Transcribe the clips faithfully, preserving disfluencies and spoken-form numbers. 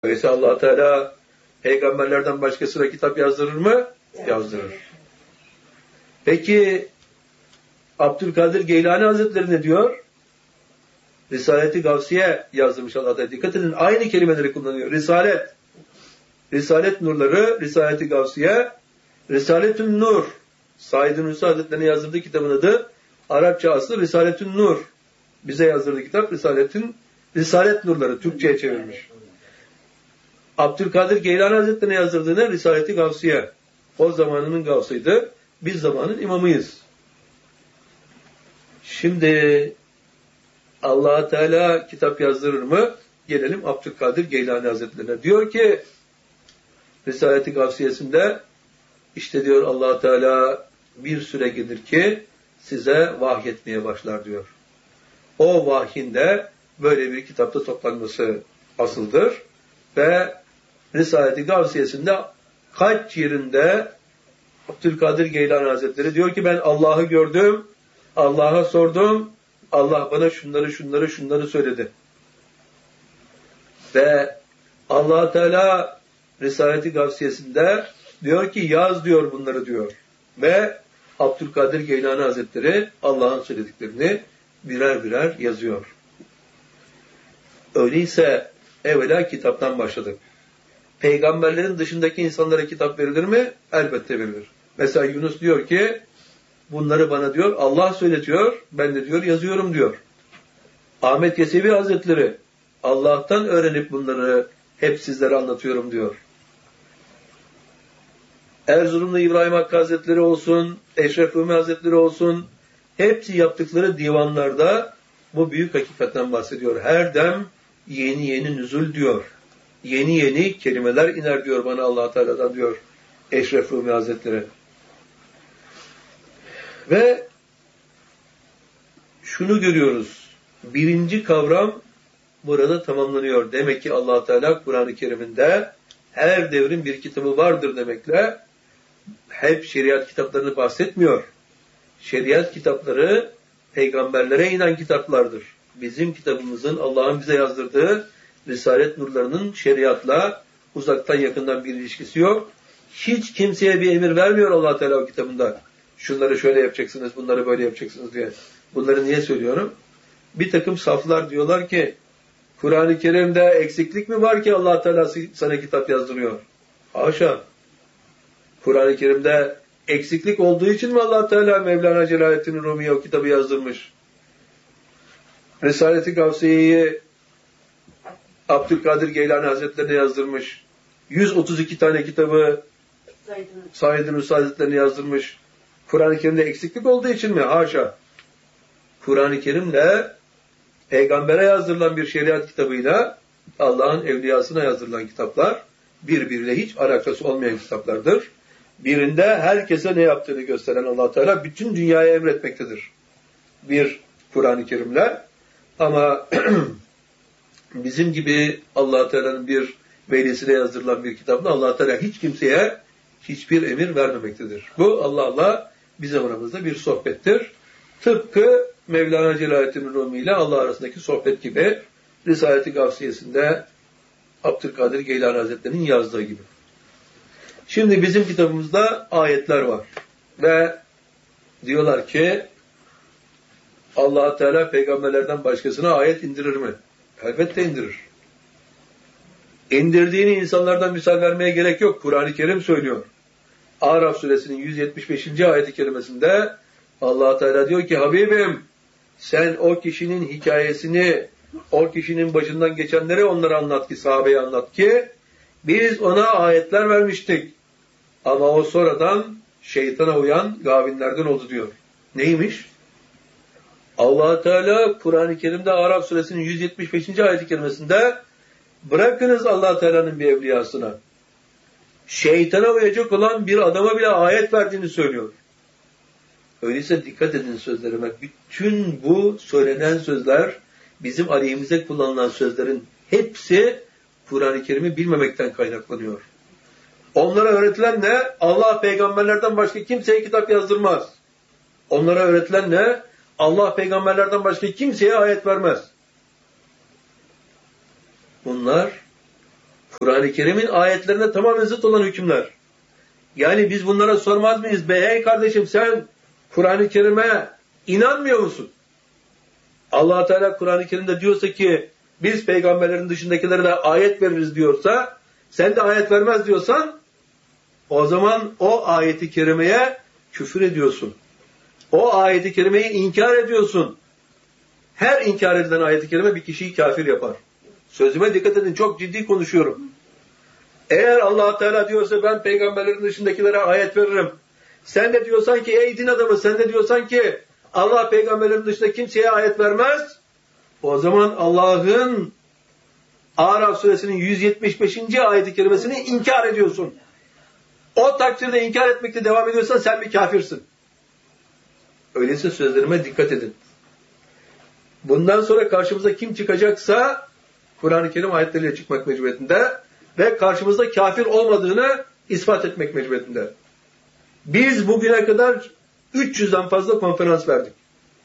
Öyleyse Allah Teala peygamberlerden başkasına kitap yazdırır mı? Yazdırır. Peki Abdülkadir Geylani Hazretleri ne diyor? Risalet-i Gavsiye yazdırmış Allah Teala. Dikkat edin, aynı kelimeleri kullanıyor. Risalet. Risalet nurları, Risalet-i Gavsiye, Risaletün Nur. Said-i Nursi Hazretleri'ne yazdırdığı kitabın adı Arapça aslı Risaletün Nur. Bize yazdırdığı kitap Risaletün Risalet Nurları, Türkçe'ye çevirmiş. Abdülkadir Geylani Hazretleri'ne yazdırdığına Risalet-i Gavsiye. O zamanının gavsıydı. Biz zamanın imamıyız. Şimdi Allah Teala kitap yazdırır mı? Gelelim Abdülkadir Geylani Hazretlerine. Diyor ki Risalet-i Gavsiyesinde işte diyor Allah Teala bir süre gelir ki size vahyetmeye başlar diyor. O vahyinde böyle bir kitapta toplanması asıldır ve Risalet-i Gavsiyesinde kaç yerinde Abdülkadir Geylani Hazretleri diyor ki ben Allah'ı gördüm, Allah'a sordum, Allah bana şunları şunları şunları söyledi. Ve Allah Teala Risalet-i Gavsiyesinde diyor ki yaz diyor bunları diyor. Ve Abdülkadir Geylani Hazretleri Allah'ın söylediklerini birer birer yazıyor. Öyleyse evvela kitaptan başladık. Peygamberlerin dışındaki insanlara kitap verilir mi? Elbette verilir. Mesela Yunus diyor ki bunları bana diyor Allah söyletiyor, ben de diyor yazıyorum diyor. Ahmet Yesevi Hazretleri Allah'tan öğrenip bunları hep sizlere anlatıyorum diyor. Erzurumlu İbrahim Hakkı Hazretleri olsun, Eşref Rumi Hazretleri olsun, hepsi yaptıkları divanlarda bu büyük hakikatten bahsediyor. Her dem yeni yeni nüzul diyor. Yeni yeni kelimeler iner diyor bana Allah Teala'dan diyor Eşref Rumi Hazretleri. Ve şunu görüyoruz. Birinci kavram burada tamamlanıyor. Demek ki Allah Teala Kur'an-ı Kerim'inde her devrin bir kitabı vardır demekle hep şeriat kitaplarını bahsetmiyor. Şeriat kitapları peygamberlere inen kitaplardır. Bizim kitabımızın Allah'ın bize yazdırdığı Risalet nurlarının şeriatla uzaktan yakından bir ilişkisi yok. Hiç kimseye bir emir vermiyor Allah Teala o kitabında. Şunları şöyle yapacaksınız, bunları böyle yapacaksınız diye. Bunları niye söylüyorum? Bir takım saflar diyorlar ki Kur'an-ı Kerim'de eksiklik mi var ki Allah Teala sana kitap yazdırıyor? Haşa. Kur'an-ı Kerim'de eksiklik olduğu için mi Allah Teala Mevlana Celaleddin Rumi'ye o kitabı yazdırmış? Risalet-i Gavsiye'yi Abdülkadir Geylani Hazretlerine yazdırmış. yüz otuz iki tane kitabı Said-i Nursi Hazretlerine yazdırmış. Kur'an-ı Kerim'de eksiklik olduğu için mi? Haşa. Kur'an-ı Kerim'le peygambere yazdırılan bir şeriat kitabıyla Allah'ın evliyasına yazdırılan kitaplar birbiriyle hiç alakası olmayan kitaplardır. Birinde herkese ne yaptığını gösteren Allah Teala bütün dünyaya emretmektedir. Bir Kur'an-ı Kerim'le ama bizim gibi Allah Teala'nın bir velisine yazdırılan bir kitapla Allah Teala hiç kimseye hiçbir emir vermemektedir. Bu Allah'la bizim aramızda bir sohbettir. Tıpkı Mevlana Celaleddin Rumi ile Allah arasındaki sohbet gibi Risalet-i Gavsiyesinde Abdülkadir Geylani Hazretleri'nin yazdığı gibi. Şimdi bizim kitabımızda ayetler var. Ve diyorlar ki Allah Teala peygamberlerden başkasına ayet indirir mi? Elbette indirir. İndirdiğini insanlardan misal vermeye gerek yok. Kur'an-ı Kerim söylüyor. Araf suresinin yüz yetmiş beşinci ayeti kerimesinde Allah Teala diyor ki Habibim sen o kişinin hikayesini, o kişinin başından geçenleri onlara anlat ki, sahabeye anlat ki biz ona ayetler vermiştik. Ama o sonradan şeytana uyan gavinlerden oldu diyor. Neymiş? Allah Teala Kur'an-ı Kerim'de Araf suresinin yüz yetmiş beşinci ayeti kerimesinde bırakınız Allah Teala'nın bir evliyasına. Şeytana uyacak olan bir adama bile ayet verdiğini söylüyor. Öyleyse dikkat edin sözlerime. Bütün bu söylenen sözler, bizim aleyhimize kullanılan sözlerin hepsi Kur'an-ı Kerim'i bilmemekten kaynaklanıyor. Onlara öğretilen ne? Allah peygamberlerden başka kimseye kitap yazdırmaz. Onlara öğretilen ne? Allah peygamberlerden başka kimseye ayet vermez. Bunlar Kur'an-ı Kerim'in ayetlerine tamamen zıt olan hükümler. Yani biz bunlara sormaz mıyız? Be hey kardeşim, sen Kur'an-ı Kerim'e inanmıyor musun? Allah Teala Kur'an-ı Kerim'de diyorsa ki biz peygamberlerin dışındakilere de ayet veririz diyorsa, sen de ayet vermez diyorsan, o zaman o ayeti kerimeye küfür ediyorsun. O ayeti kerimeyi inkar ediyorsun. Her inkar edilen ayeti kerime bir kişiyi kafir yapar. Sözüme dikkat edin, çok ciddi konuşuyorum. Eğer Allah Teala diyorsa ben peygamberlerin dışındakilere ayet veririm. Sen de diyorsan ki ey din adamı, sen de diyorsan ki Allah peygamberlerin dışında kimseye ayet vermez. O zaman Allah'ın Araf suresinin yüz yetmiş beşinci ayeti kerimesini inkar ediyorsun. O takdirde inkar etmekte devam ediyorsan sen bir kafirsin. Öyleyse sözlerime dikkat edin. Bundan sonra karşımıza kim çıkacaksa Kur'an-ı Kerim ayetleriyle çıkmak mecburiyetinde ve karşımızda kafir olmadığını ispat etmek mecburiyetinde. Biz bugüne kadar üç yüzden fazla konferans verdik.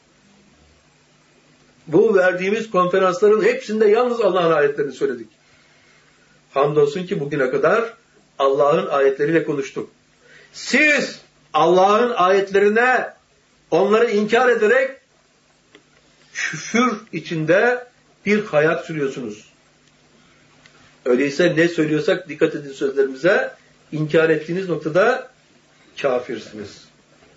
Bu verdiğimiz konferansların hepsinde yalnız Allah'ın ayetlerini söyledik. Hamdolsun ki bugüne kadar Allah'ın ayetleriyle konuştuk. Siz Allah'ın ayetlerine onları inkar ederek küfür içinde bir hayat sürüyorsunuz. Öyleyse ne söylüyorsak dikkat edin sözlerimize. İnkar ettiğiniz noktada kafirsiniz.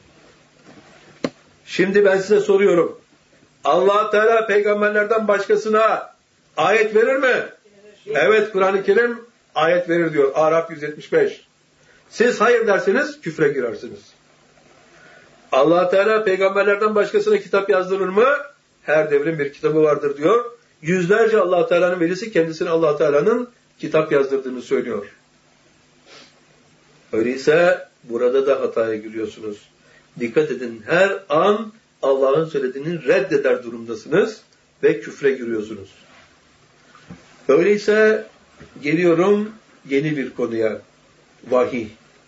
Şimdi ben size soruyorum. Allah Teala peygamberlerden başkasına ayet verir mi? Evet, Kur'an-ı Kerim ayet verir diyor. Araf yüz yetmiş beş. Siz hayır derseniz küfre girersiniz. Allah Teala peygamberlerden başkasına kitap yazdırır mı? Her devrin bir kitabı vardır diyor. Yüzlerce Allah Teala'nın velisi kendisine Allah Teala'nın kitap yazdırdığını söylüyor. Öyleyse burada da hataya giriyorsunuz. Dikkat edin, her an Allah'ın söylediğini reddeder durumdasınız ve küfre giriyorsunuz. Öyleyse geliyorum yeni bir konuya. Vahiy.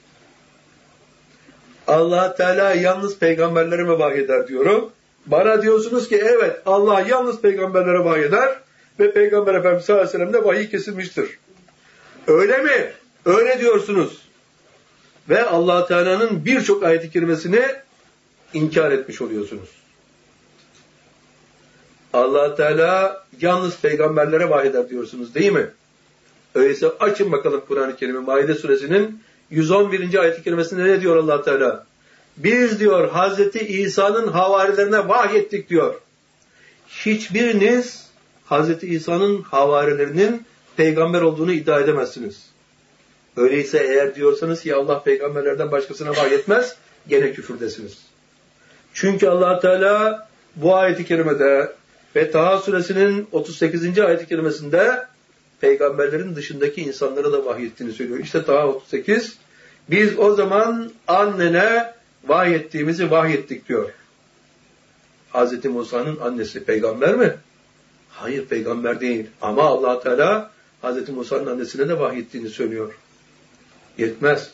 Allah Teala yalnız peygamberlere mi vahyeder diyorum. Bana diyorsunuz ki evet, Allah yalnız peygamberlere vahyeder ve Peygamber Efendimiz sallallahu aleyhi ve sellem'de vahiy kesilmiştir. Öyle mi? Öyle diyorsunuz. Ve Allah Teala'nın birçok ayet-i kerimesini inkar etmiş oluyorsunuz. Allah Teala yalnız peygamberlere vahyeder diyorsunuz, değil mi? Öyleyse açın bakalım Kur'an-ı Kerim'i. Maide suresinin yüz on birinci ayet-i kerimesinde ne diyor Allah Teala? Biz diyor Hazreti İsa'nın havarilerine vahyettik diyor. Hiçbiriniz Hazreti İsa'nın havarilerinin peygamber olduğunu iddia edemezsiniz. Öyleyse eğer diyorsanız ki Allah peygamberlerden başkasına vahyetmez, gene küfürdesiniz. Çünkü Allah Teala bu ayet-i kerimede ve Taha suresinin otuz sekizinci ayet-i kerimesinde peygamberlerin dışındaki insanlara da vahyettiğini söylüyor. İşte Taha otuz sekiz, biz o zaman annene vahyettiğimizi vahyettik diyor. Hazreti Musa'nın annesi peygamber mi? Hayır, peygamber değil. Ama Allah Teala Hazreti Musa'nın annesine de vahyettiğini söylüyor. Yetmez.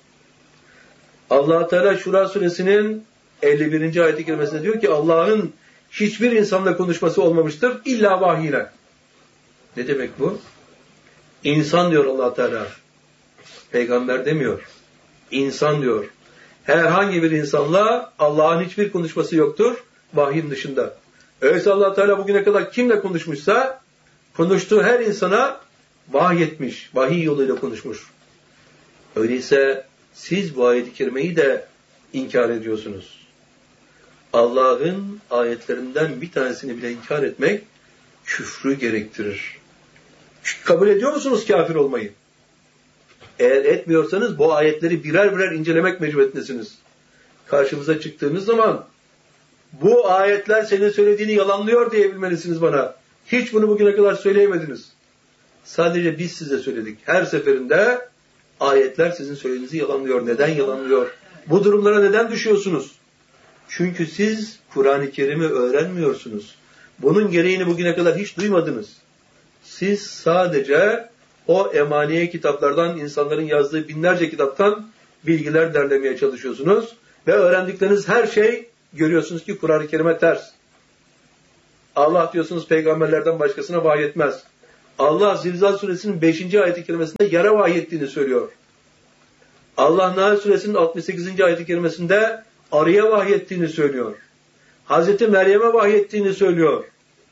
Allah Teala Şura suresinin elli birinci ayet-i kerimesinde diyor ki Allah'ın hiçbir insanla konuşması olmamıştır illa vahiyle. Ne demek bu? İnsan diyor Allah Teala. Peygamber demiyor. İnsan diyor. Herhangi bir insanla Allah'ın hiçbir konuşması yoktur vahyin dışında. Öyleyse Allah Teala bugüne kadar kimle konuşmuşsa konuştuğu her insana vahyetmiş. Vahiy yoluyla konuşmuş. Öyleyse siz bu ayet-i kerimeyi de inkar ediyorsunuz. Allah'ın ayetlerinden bir tanesini bile inkar etmek küfrü gerektirir. Kabul ediyor musunuz kafir olmayı? Eğer etmiyorsanız bu ayetleri birer birer incelemek mecburiyetindesiniz. Karşımıza çıktığınız zaman bu ayetler senin söylediğini yalanlıyor diye bilmelisiniz bana. Hiç bunu bugüne kadar söyleyemediniz. Sadece biz size söyledik. Her seferinde ayetler sizin söylediğinizi yalanlıyor. Neden yalanlıyor? Bu durumlara neden düşüyorsunuz? Çünkü siz Kur'an-ı Kerim'i öğrenmiyorsunuz. Bunun gereğini bugüne kadar hiç duymadınız. Siz sadece o emaniye kitaplardan, insanların yazdığı binlerce kitaptan bilgiler derlemeye çalışıyorsunuz. Ve öğrendikleriniz her şey görüyorsunuz ki Kur'an-ı Kerim'e ters. Allah diyorsunuz peygamberlerden başkasına vahyetmez. Allah Zilzal suresinin beşinci ayet-i kerimesinde yara vahyettiğini söylüyor. Allah Nahl suresinin altmış sekizinci ayet-i kerimesinde arıya vahyettiğini söylüyor. Hazreti Meryem'e vahyettiğini söylüyor.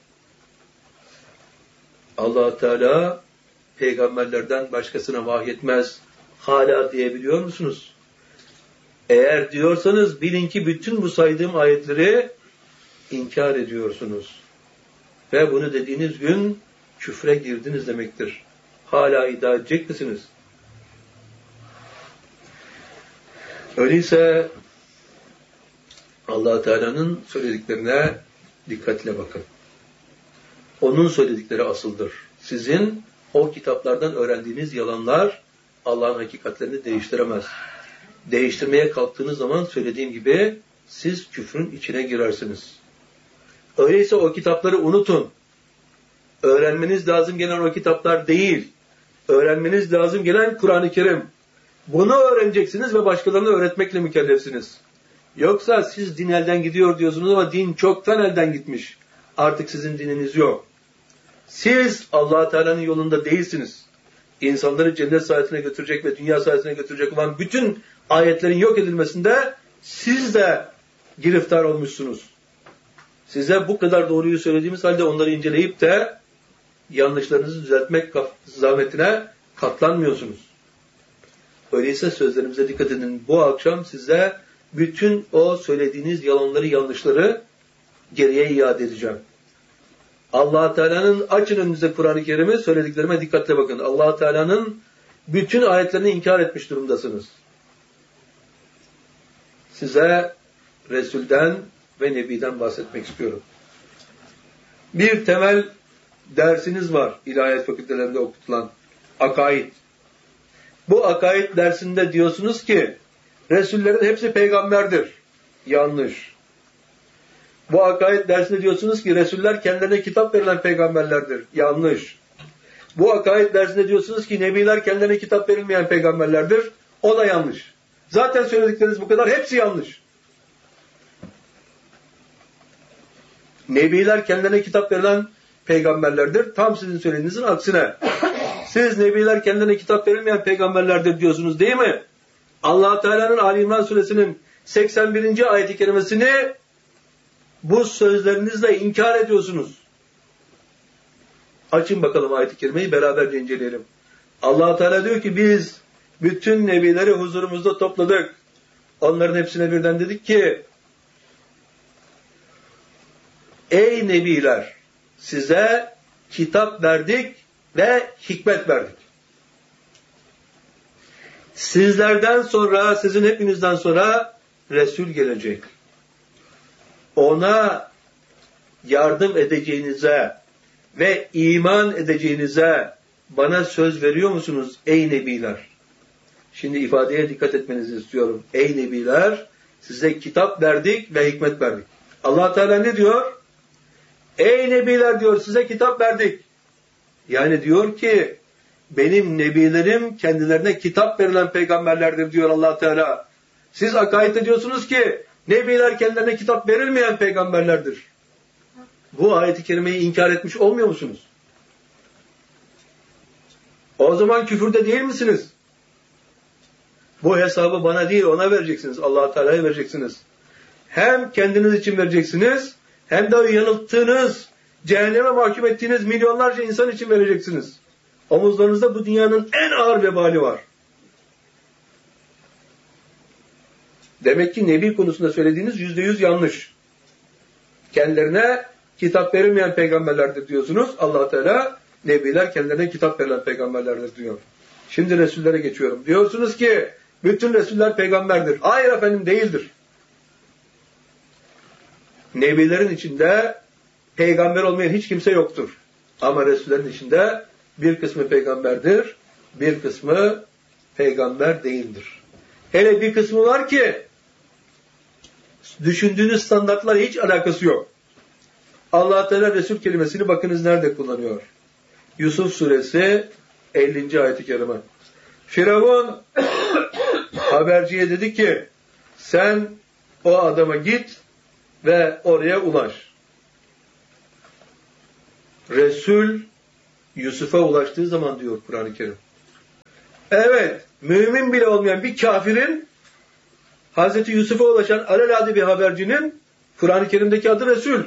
Allah Teala peygamberlerden başkasına vahyetmez. Hala diyebiliyor musunuz? Eğer diyorsanız bilin ki bütün bu saydığım ayetleri inkar ediyorsunuz. Ve bunu dediğiniz gün küfre girdiniz demektir. Hala iddia edecek misiniz? Öyleyse Allah Teala'nın söylediklerine dikkatle bakın. Onun söyledikleri asıldır. Sizin o kitaplardan öğrendiğiniz yalanlar Allah'ın hakikatlerini değiştiremez. Değiştirmeye kalktığınız zaman söylediğim gibi siz küfrün içine girersiniz. Öyleyse o kitapları unutun. Öğrenmeniz lazım gelen o kitaplar değil. Öğrenmeniz lazım gelen Kur'an-ı Kerim. Bunu öğreneceksiniz ve başkalarına öğretmekle mükellefsiniz. Yoksa siz din elden gidiyor diyorsunuz ama din çoktan elden gitmiş. Artık sizin dininiz yok. Siz Allah Teala'nın yolunda değilsiniz. İnsanları cennet saadetine götürecek ve dünya saadetine götürecek olan bütün ayetlerin yok edilmesinde siz de giriftar olmuşsunuz. Size bu kadar doğruyu söylediğimiz halde onları inceleyip de yanlışlarınızı düzeltmek zahmetine katlanmıyorsunuz. Öyleyse sözlerimize dikkat edin. Bu akşam size bütün o söylediğiniz yalanları, yanlışları geriye iade edeceğim. Allah Teala'nın açın önünüze Kur'an-ı Kerim'i, söylediklerime dikkatle bakın. Allah Teala'nın bütün ayetlerini inkar etmiş durumdasınız. Size Resul'den ve Nebi'den bahsetmek istiyorum. Bir temel dersiniz var ilahiyat fakültelerinde okutulan. Akaid. Bu akaid dersinde diyorsunuz ki Resullerin hepsi peygamberdir. Yanlış. Bu akaid dersinde diyorsunuz ki Resuller kendilerine kitap verilen peygamberlerdir. Yanlış. Bu akaid dersinde diyorsunuz ki Nebiler kendilerine kitap verilmeyen peygamberlerdir. O da yanlış. Zaten söyledikleriniz bu kadar. Hepsi yanlış. Nebiler kendilerine kitap verilen peygamberlerdir. Tam sizin söylediğinizin aksine. Siz Nebiler kendilerine kitap verilmeyen peygamberlerdir diyorsunuz değil mi? Allah Teala'nın Ali İmran suresinin seksen birinci ayet-i kerimesini bu sözlerinizle inkar ediyorsunuz. Açın bakalım ayet-i kerimeyi beraberce inceleyelim. Allah Teala diyor ki biz bütün nebileri huzurumuzda topladık. Onların hepsine birden dedik ki ey nebiler size kitap verdik ve hikmet verdik. Sizlerden sonra, sizin hepinizden sonra Resul gelecek. Ona yardım edeceğinize ve iman edeceğinize bana söz veriyor musunuz ey nebiler? Şimdi ifadeye dikkat etmenizi istiyorum. Ey nebiler, size kitap verdik ve hikmet verdik. Allah Teala ne diyor? Ey nebiler diyor, size kitap verdik. Yani diyor ki benim nebilerim kendilerine kitap verilen peygamberlerdir diyor Allah Teala. Siz akaid ediyorsunuz ki nebiler kendilerine kitap verilmeyen peygamberlerdir. Bu ayet-i kerimeyi inkar etmiş olmuyor musunuz? O zaman küfürde değil misiniz? Bu hesabı bana değil ona vereceksiniz. Allah Teala'ya vereceksiniz. Hem kendiniz için vereceksiniz hem de yanılttığınız, cehenneme mahkum ettiğiniz milyonlarca insan için vereceksiniz. Omuzlarınızda bu dünyanın en ağır vebali var. Demek ki Nebi konusunda söylediğiniz yüzde yüz yanlış. Kendilerine kitap verilmeyen peygamberlerdir diyorsunuz. Allah Teala Nebiler kendilerine kitap verilen peygamberlerdir diyor. Şimdi Resullere geçiyorum. Diyorsunuz ki bütün Resuller peygamberdir. Hayır efendim değildir. Nebilerin içinde peygamber olmayan hiç kimse yoktur. Ama Resullerin içinde bir kısmı peygamberdir, bir kısmı peygamber değildir. Hele bir kısmı var ki düşündüğünüz standartlarla hiç alakası yok. Allah Teala Resul kelimesini bakınız nerede kullanıyor. Yusuf suresi ellinci ayet-i kerime. Firavun haberciye dedi ki sen o adama git ve oraya ulaş. Resul Yusuf'a ulaştığı zaman diyor Kur'an-ı Kerim. Evet, mümin bile olmayan bir kafirin Hazreti Yusuf'a ulaşan alelade bir habercinin Kur'an-ı Kerim'deki adı Resul.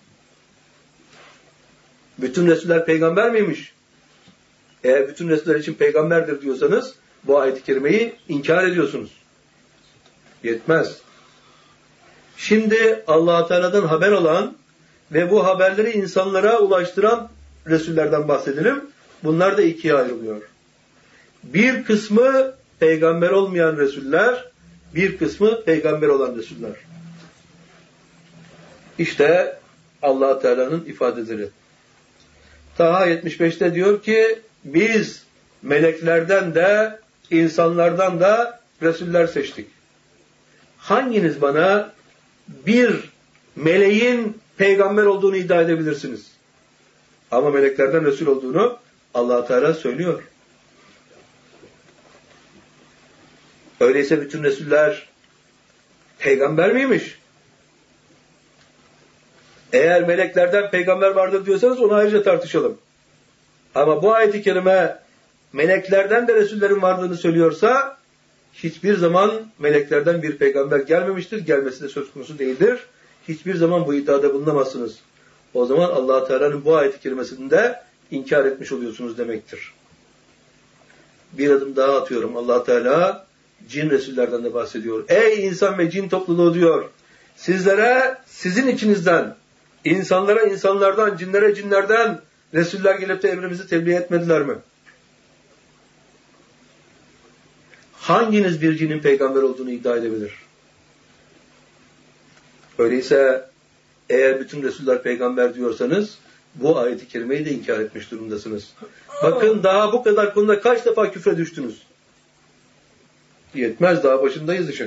Bütün Resuller peygamber miymiş? Eğer bütün Resuller için peygamberdir diyorsanız bu ayet-i kerimeyi inkar ediyorsunuz. Yetmez. Şimdi Allah-u Teala'dan haber alan ve bu haberleri insanlara ulaştıran Resullerden bahsedelim. Bunlar da ikiye ayrılıyor. Bir kısmı peygamber olmayan Resuller, bir kısmı peygamber olan Resuller. İşte Allah-u Teala'nın ifadeleri. Taha yetmiş beşte diyor ki biz meleklerden de insanlardan da Resuller seçtik. Hanginiz bana bir meleğin peygamber olduğunu iddia edebilirsiniz? Ama meleklerden Resul olduğunu Allah-u Teala söylüyor. Öyleyse bütün Resuller peygamber miymiş? Eğer meleklerden peygamber vardır diyorsanız onu ayrıca tartışalım. Ama bu ayet-i kerime meleklerden de Resullerin varlığını söylüyorsa hiçbir zaman meleklerden bir peygamber gelmemiştir. Gelmesi de söz konusu değildir. Hiçbir zaman bu iddiada bulunamazsınız. O zaman Allah-u Teala'nın bu ayet-i kerimesinde inkar etmiş oluyorsunuz demektir. Bir adım daha atıyorum. Allah-u Teala cin Resullerden de bahsediyor. Ey insan ve cin topluluğu diyor. Sizlere sizin içinizden, insanlara insanlardan, cinlere cinlerden Resuller gelip de emrimizi tebliğ etmediler mi? Hanginiz bir cinin peygamber olduğunu iddia edebilir? Öyleyse eğer bütün Resuller peygamber diyorsanız bu ayet-i kerimeyi de inkar etmiş durumdasınız. Bakın daha bu kadar konuda kaç defa küfre düştünüz? Yetmez, daha başındayız işin.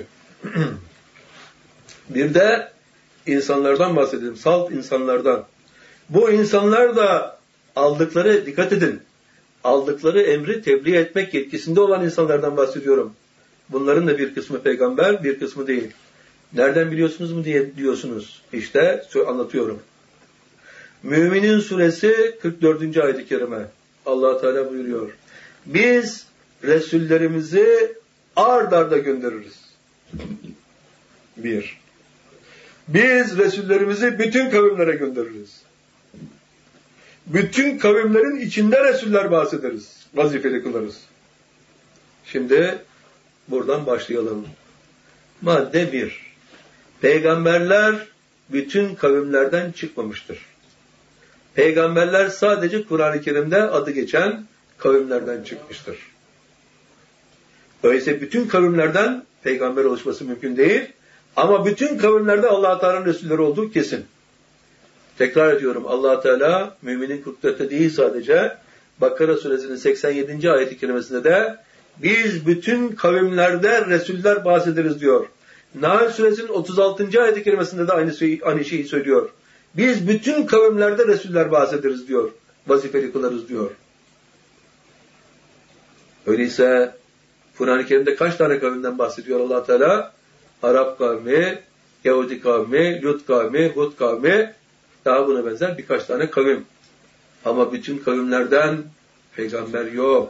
Bir de insanlardan bahsedelim. Salt insanlardan. Bu insanlar da aldıkları, dikkat edin, aldıkları emri tebliğ etmek yetkisinde olan insanlardan bahsediyorum. Bunların da bir kısmı peygamber, bir kısmı değil. Nereden biliyorsunuz mu diye diyorsunuz. İşte anlatıyorum. Müminin suresi kırk dördüncü ayet-i kerime. Allah Teala buyuruyor. Biz Resullerimizi ard arda göndeririz. Bir. Biz Resullerimizi bütün kavimlere göndeririz. Bütün kavimlerin içinde Resuller bahsederiz. Vazifeli kılarız. Şimdi buradan başlayalım. Madde bir. Peygamberler bütün kavimlerden çıkmamıştır. Peygamberler sadece Kur'an-ı Kerim'de adı geçen kavimlerden çıkmıştır. Öyleyse bütün kavimlerden peygamber oluşması mümkün değil. Ama bütün kavimlerde Allah-u Teala'nın Resulleri olduğu kesin. Tekrar ediyorum, Allah Teala müminin kırk dörtte değil sadece Bakara suresinin seksen yedinci ayet-i kerimesinde de biz bütün kavimlerde Resuller bahsederiz diyor. Nahl suresinin otuz altıncı ayet-i kerimesinde de aynı şeyi, aynı şeyi söylüyor. Biz bütün kavimlerde Resuller bahsederiz diyor. Vazifeli kılarız diyor. Öyleyse Kur'an-ı Kerim'de kaç tane kavimden bahsediyor Allah Teala? Arap kavmi, Yahudi kavmi, Lut kavmi, Hud kavmi, daha buna benzer birkaç tane kavim. Ama bütün kavimlerden peygamber yok.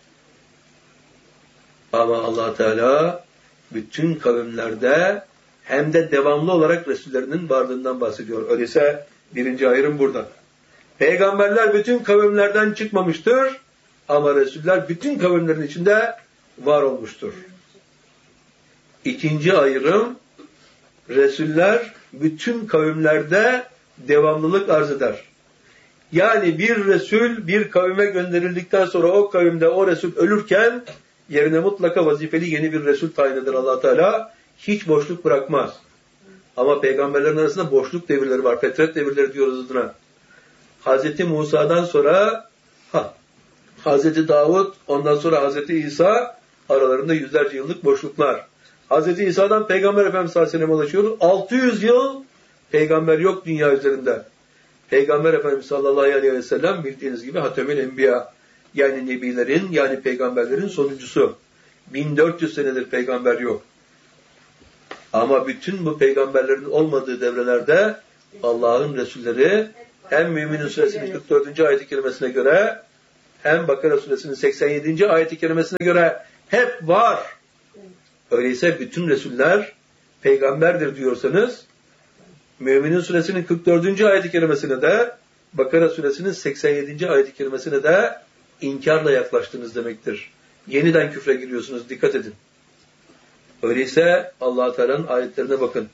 Ama Allah Teala bütün kavimlerde hem de devamlı olarak Resullerinin varlığından bahsediyor. Öyleyse birinci ayrım burada. Peygamberler bütün kavimlerden çıkmamıştır ama Resuller bütün kavimlerin içinde var olmuştur. İkinci ayrım, Resuller bütün kavimlerde devamlılık arz eder. Yani bir Resul bir kavime gönderildikten sonra o kavimde o Resul ölürken yerine mutlaka vazifeli yeni bir Resul tayin eder Allah Teala. Hiç boşluk bırakmaz. Ama peygamberlerin arasında boşluk devirleri var. Fetret devirleri diyoruz adına. Hazreti Musa'dan sonra ha, Hazreti Davud, ondan sonra Hazreti İsa, aralarında yüzlerce yıllık boşluklar. Hazreti İsa'dan Peygamber Efendimiz sallallahu aleyhi ve sellem'e ulaşıyoruz. altı yüz yıl peygamber yok dünya üzerinde. Peygamber Efendimiz sallallahu aleyhi ve sellem bildiğiniz gibi Hatemül Enbiya, yani nebilerin, yani peygamberlerin sonuncusu. bin dört yüz senedir peygamber yok. Ama bütün bu peygamberlerin olmadığı devrelerde Allah'ın Resulleri hem Müminin Suresinin kırk dördüncü ayet-i kerimesine göre hem Bakara suresinin seksen yedinci ayet-i kerimesine göre hep var. Öyleyse bütün Resuller peygamberdir diyorsanız, Mü'minin suresinin kırk dördüncü ayet-i kerimesine de, Bakara suresinin seksen yedinci ayet-i kerimesine de inkarla yaklaştınız demektir. Yeniden küfre giriyorsunuz, dikkat edin. Öyleyse Allah-u Teala'nın ayetlerine bakın.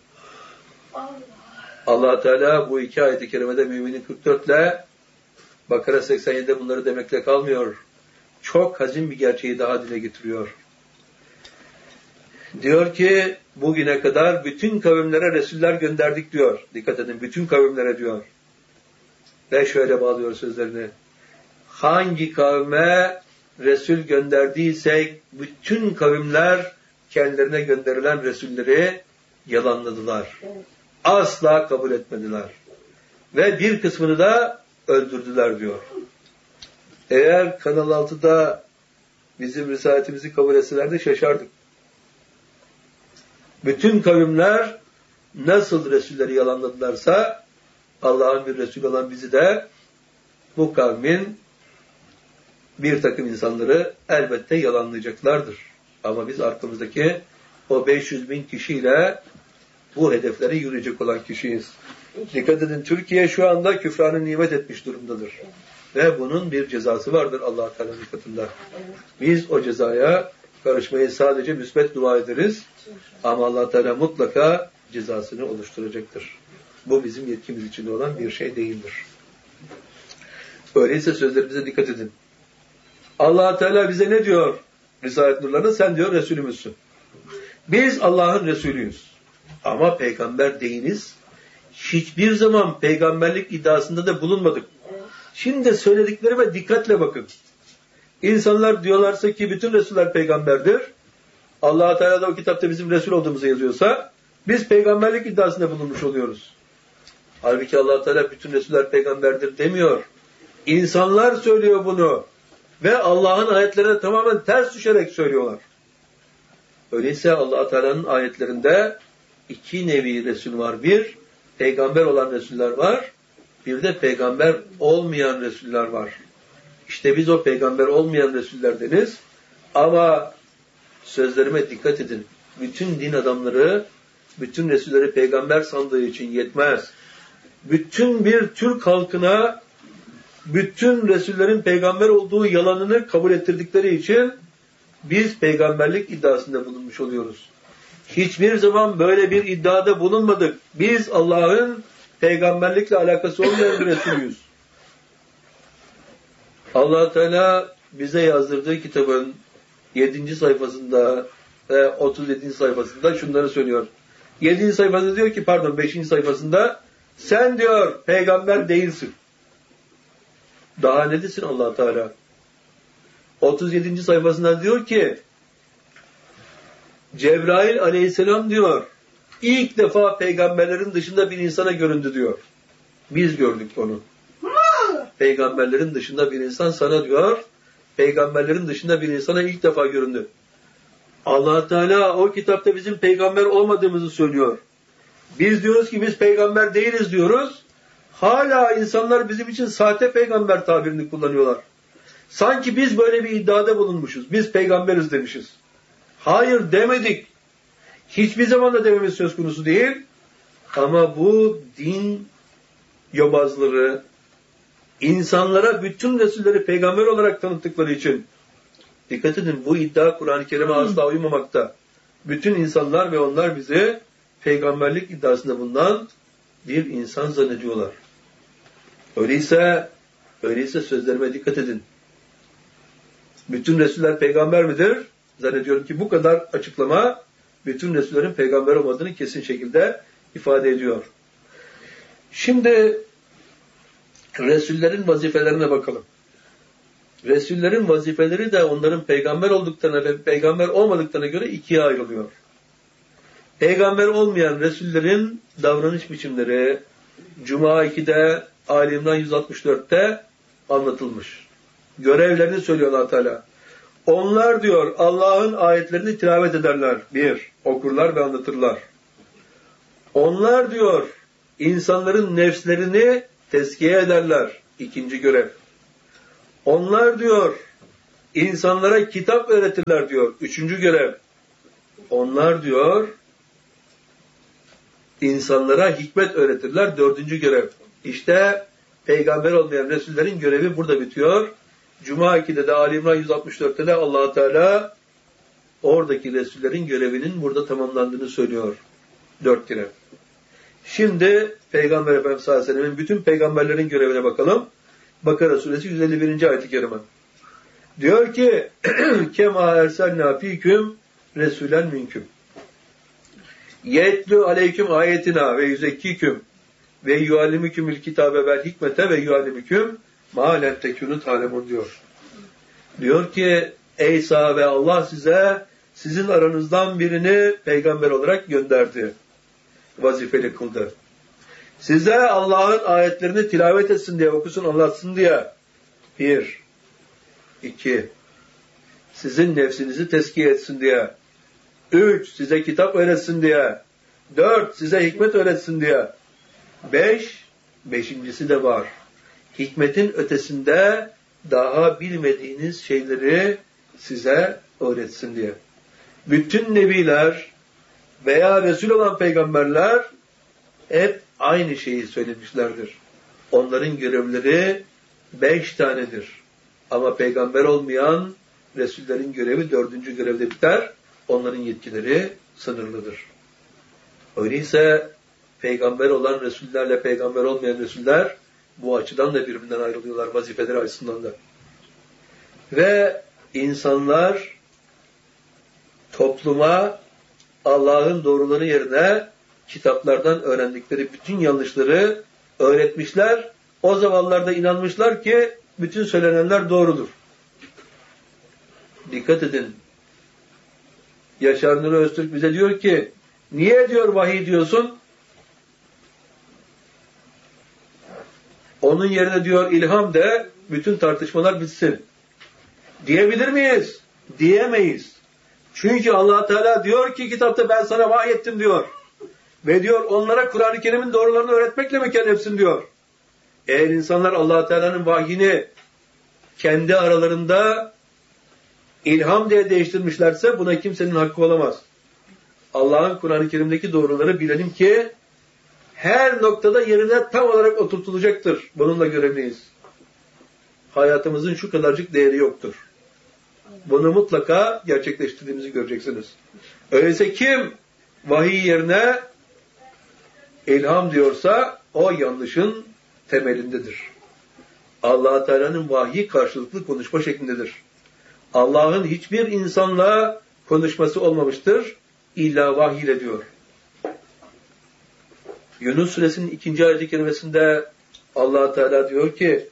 Allah Teala bu iki ayet-i kerimede Mü'minin kırk dört ile Bakara seksen yedide bunları demekle kalmıyor. Çok hazin bir gerçeği daha dile getiriyor. Diyor ki bugüne kadar bütün kavimlere Resuller gönderdik diyor. Dikkat edin, bütün kavimlere diyor. Ve şöyle bağlıyor sözlerini. Hangi kavme Resul gönderdiysek bütün kavimler kendilerine gönderilen Resulleri yalanladılar. Asla kabul etmediler. Ve bir kısmını da öldürdüler diyor. Eğer Kanal altıda bizim risaletimizi kabul etselerdi şaşardık. Bütün kavimler nasıl Resulleri yalanladılarsa Allah'ın bir Resul olan bizi de bu kavmin bir takım insanları elbette yalanlayacaklardır. Ama biz arkamızdaki o beş yüz bin kişiyle bu hedeflere yürüyecek olan kişiyiz. Dikkat edin, Türkiye şu anda küfranı nimet etmiş durumdadır. Ve bunun bir cezası vardır Allah-u Teala'nın katında. Biz o cezaya karışmayı sadece müsbet dua ederiz. Ama Allah Teala mutlaka cezasını oluşturacaktır. Bu bizim yetkimiz içinde olan bir şey değildir. Öyleyse sözlerimize dikkat edin. Allah Teala bize ne diyor? Risalet nurlarına sen diyor Resulümüzsün. Biz Allah'ın Resulüyüz. Ama peygamber değiliz. Hiçbir zaman peygamberlik iddiasında da bulunmadık. Şimdi de söylediklerime dikkatle bakın. İnsanlar diyorlarsa ki bütün Resuller peygamberdir. Allah Teala da o kitapta bizim Resul olduğumuzu yazıyorsa biz peygamberlik iddiasında bulunmuş oluyoruz. Halbuki Allah Teala bütün Resuller peygamberdir demiyor. İnsanlar söylüyor bunu ve Allah'ın ayetlerine tamamen ters düşerek söylüyorlar. Öyleyse Allah Teala'nın ayetlerinde iki nevi Resul var. Bir, peygamber olan Resuller var. Bir de peygamber olmayan Resuller var. İşte biz o peygamber olmayan Resullerdeniz. Ama sözlerime dikkat edin. Bütün din adamları, bütün Resulleri peygamber sandığı için yetmez. Bütün bir Türk halkına bütün Resullerin peygamber olduğu yalanını kabul ettirdikleri için biz peygamberlik iddiasında bulunmuş oluyoruz. Hiçbir zaman böyle bir iddiada bulunmadık. Biz Allah'ın peygamberlikle alakası olmayan bir Resulüyüz. Allah Teala bize yazdırdığı kitabın yedinci sayfasında ve otuz yedinci sayfasında şunları söylüyor. yedinci sayfasında diyor ki pardon beşinci sayfasında sen diyor peygamber değilsin. Daha ne desin Allah Teala? otuz yedinci sayfasında diyor ki Cebrail aleyhisselam diyor ilk defa peygamberlerin dışında bir insana göründü diyor. Biz gördük onu. Peygamberlerin dışında bir insan sana diyor peygamberlerin dışında bir insana ilk defa göründü. Allah Teala o kitapta bizim peygamber olmadığımızı söylüyor. Biz diyoruz ki biz peygamber değiliz diyoruz. Hala insanlar bizim için sahte peygamber tabirini kullanıyorlar. Sanki biz böyle bir iddiada bulunmuşuz. Biz peygamberiz demişiz. Hayır demedik. Hiçbir zaman da dememiz söz konusu değil. Ama bu din yobazları insanlara bütün Resulleri peygamber olarak tanıttıkları için dikkat edin bu iddia Kur'an-ı Kerim'e asla uymamakta. Bütün insanlar ve onlar bizi peygamberlik iddiasında bulunan bir insan zannediyorlar. Öyleyse öyleyse sözlerime dikkat edin. Bütün Resuller peygamber midir? Zannediyorum ki bu kadar açıklama bütün Resullerin peygamber olmadığını kesin şekilde ifade ediyor. Şimdi Resullerin vazifelerine bakalım. Resullerin vazifeleri de onların peygamber olduklarına ve peygamber olmadıklarına göre ikiye ayrılıyor. Peygamber olmayan Resullerin davranış biçimleri Cuma ikide Ali İmran yüz altmış dörtte anlatılmış. Görevlerini söylüyor Allah Teala. Onlar diyor Allah'ın ayetlerini tilavet ederler. Bir, okurlar ve anlatırlar. Onlar diyor insanların nefslerini tezkiye ederler. İkinci görev. Onlar diyor insanlara kitap öğretirler diyor. Üçüncü görev. Onlar diyor insanlara hikmet öğretirler. Dördüncü görev. İşte peygamber olmayan Resullerin görevi burada bitiyor. Cuma ikide de Ali İmran yüz altmış dörtte de Allah-u Teala oradaki Resullerin görevinin burada tamamlandığını söylüyor. Dört görev. Şimdi Peygamber Efendimiz sallallahu aleyhi ve sellem'in bütün peygamberlerin görevine bakalım. Bakara suresi yüz elli birinci ayet-i kerime. Diyor ki Kema erselna fiküm resulen minküm. Yetlu aleyküm ayetina ve yüzekkiküm ve yuallimükümül kitabe vel hikmete ve yuallimüküm ma lem tekunu talemun diyor. Diyor ki ey sahabe, Allah size sizin aranızdan birini peygamber olarak gönderdi. Vazifeli kıldı. Size Allah'ın ayetlerini tilavet etsin diye, okusun, anlatsın diye. Bir. İki. Sizin nefsinizi tezkiye etsin diye. Üç. Size kitap öğretsin diye. Dört. Size hikmet öğretsin diye. Beş. Beşincisi de var. Hikmetin ötesinde daha bilmediğiniz şeyleri size öğretsin diye. Bütün nebiler veya Resul olan peygamberler hep aynı şeyi söylemişlerdir. Onların görevleri beş tanedir. Ama peygamber olmayan Resullerin görevi dördüncü görevde biter. Onların yetkileri sınırlıdır. Öyleyse peygamber olan Resullerle peygamber olmayan Resuller bu açıdan da birbirinden ayrılıyorlar, vazifeleri açısından da. Ve insanlar topluma Allah'ın doğruları yerine kitaplardan öğrendikleri bütün yanlışları öğretmişler. O zamanlarda inanmışlar ki bütün söylenenler doğrudur. Dikkat edin. Yaşar Nuri Öztürk bize diyor ki, niye diyor vahiy diyorsun? Onun yerine diyor ilham de, bütün tartışmalar bitsin. Diyebilir miyiz? Diyemeyiz. Çünkü Allah Teala diyor ki kitapta ben sana vahiy ettim diyor. Ve diyor onlara Kur'an-ı Kerim'in doğrularını öğretmekle mükellefsin diyor. Eğer insanlar Allah Teala'nın vahyini kendi aralarında ilham diye değiştirmişlerse buna kimsenin hakkı olamaz. Allah'ın Kur'an-ı Kerim'deki doğruları bilelim ki her noktada yerine tam olarak oturtulacaktır. Bununla görevliyiz. Hayatımızın şu kadarcık değeri yoktur. Bunu mutlaka gerçekleştirdiğimizi göreceksiniz. Öyleyse kim vahiy yerine ilham diyorsa o yanlışın temelindedir. Allah Teala'nın vahyi karşılıklı konuşma şeklindedir. Allah'ın hiçbir insanla konuşması olmamıştır. İlla vahiy ile diyor. Yunus suresinin ikinci ayet-i kerimesinde Allah Teala diyor ki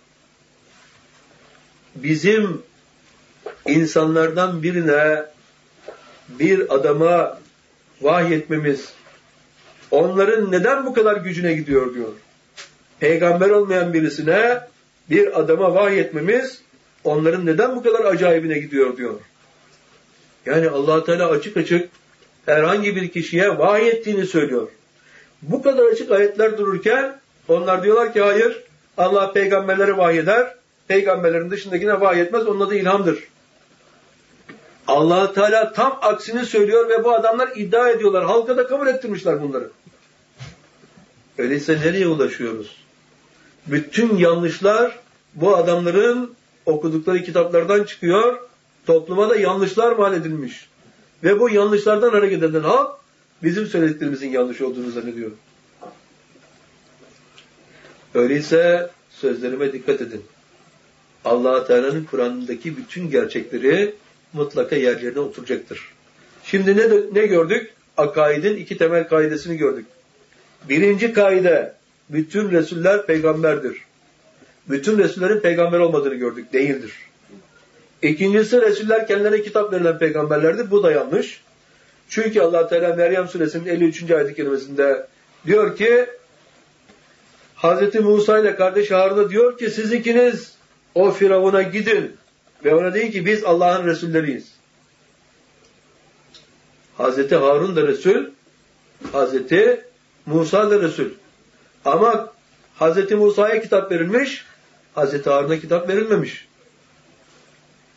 bizim insanlardan birine, bir adama vahiy etmemiz onların neden bu kadar gücüne gidiyor diyor. Peygamber olmayan birisine, bir adama vahiy etmemiz onların neden bu kadar acayibine gidiyor diyor. Yani Allah Teala açık açık herhangi bir kişiye vahiy ettiğini söylüyor. Bu kadar açık ayetler dururken onlar diyorlar ki hayır, Allah peygamberlere vahiy eder, peygamberlerin dışındakine vahiy etmez, onun adı ilhamdır. Allah Teala tam aksini söylüyor ve bu adamlar iddia ediyorlar. Halka da kabul ettirmişler bunları. Öyleyse nereye ulaşıyoruz? Bütün yanlışlar bu adamların okudukları kitaplardan çıkıyor. Topluma da yanlışlar mal edilmiş. Ve bu yanlışlardan hareket eden halk bizim söylediklerimizin yanlış olduğunu zannediyor. Öyleyse sözlerime dikkat edin. Allah Teala'nın Kur'an'ındaki bütün gerçekleri mutlaka yerlerine oturacaktır. Şimdi ne, ne gördük? Akaidin iki temel kaidesini gördük. Birinci kaide, bütün Resuller peygamberdir. Bütün Resullerin peygamber olmadığını gördük. Değildir. İkincisi, Resuller kendilerine kitap verilen peygamberlerdir. Bu da yanlış. Çünkü Allah Teala Meryem suresinin elli üçüncü ayet-i kerimesinde diyor ki Hazreti Musa ile kardeş Harun'a diyor ki siz ikiniz o Firavun'a gidin ve ona deyin ki biz Allah'ın Resulleriyiz. Hazreti Harun da Resul, Hazreti Musa da Resul. Ama Hazreti Musa'ya kitap verilmiş, Hazreti Harun'a kitap verilmemiş.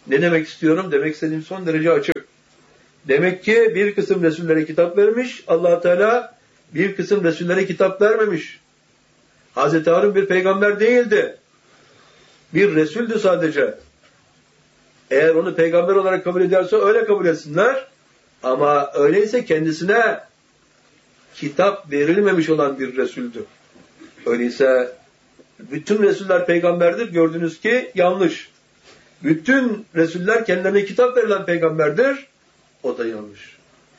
Ne demek istiyorum? Demek istediğim son derece açık. Demek ki bir kısım Resullere kitap vermiş. Allah Teala bir kısım Resullere kitap vermemiş. Hazreti Harun bir peygamber değildi. Bir Resuldü sadece. Eğer onu peygamber olarak kabul ederse öyle kabul etsinler. Ama öyleyse kendisine kitap verilmemiş olan bir Resuldü. Öyleyse bütün Resuller peygamberdir. Gördünüz ki yanlış. Bütün Resuller kendilerine kitap verilen peygamberdir. O da yanlış.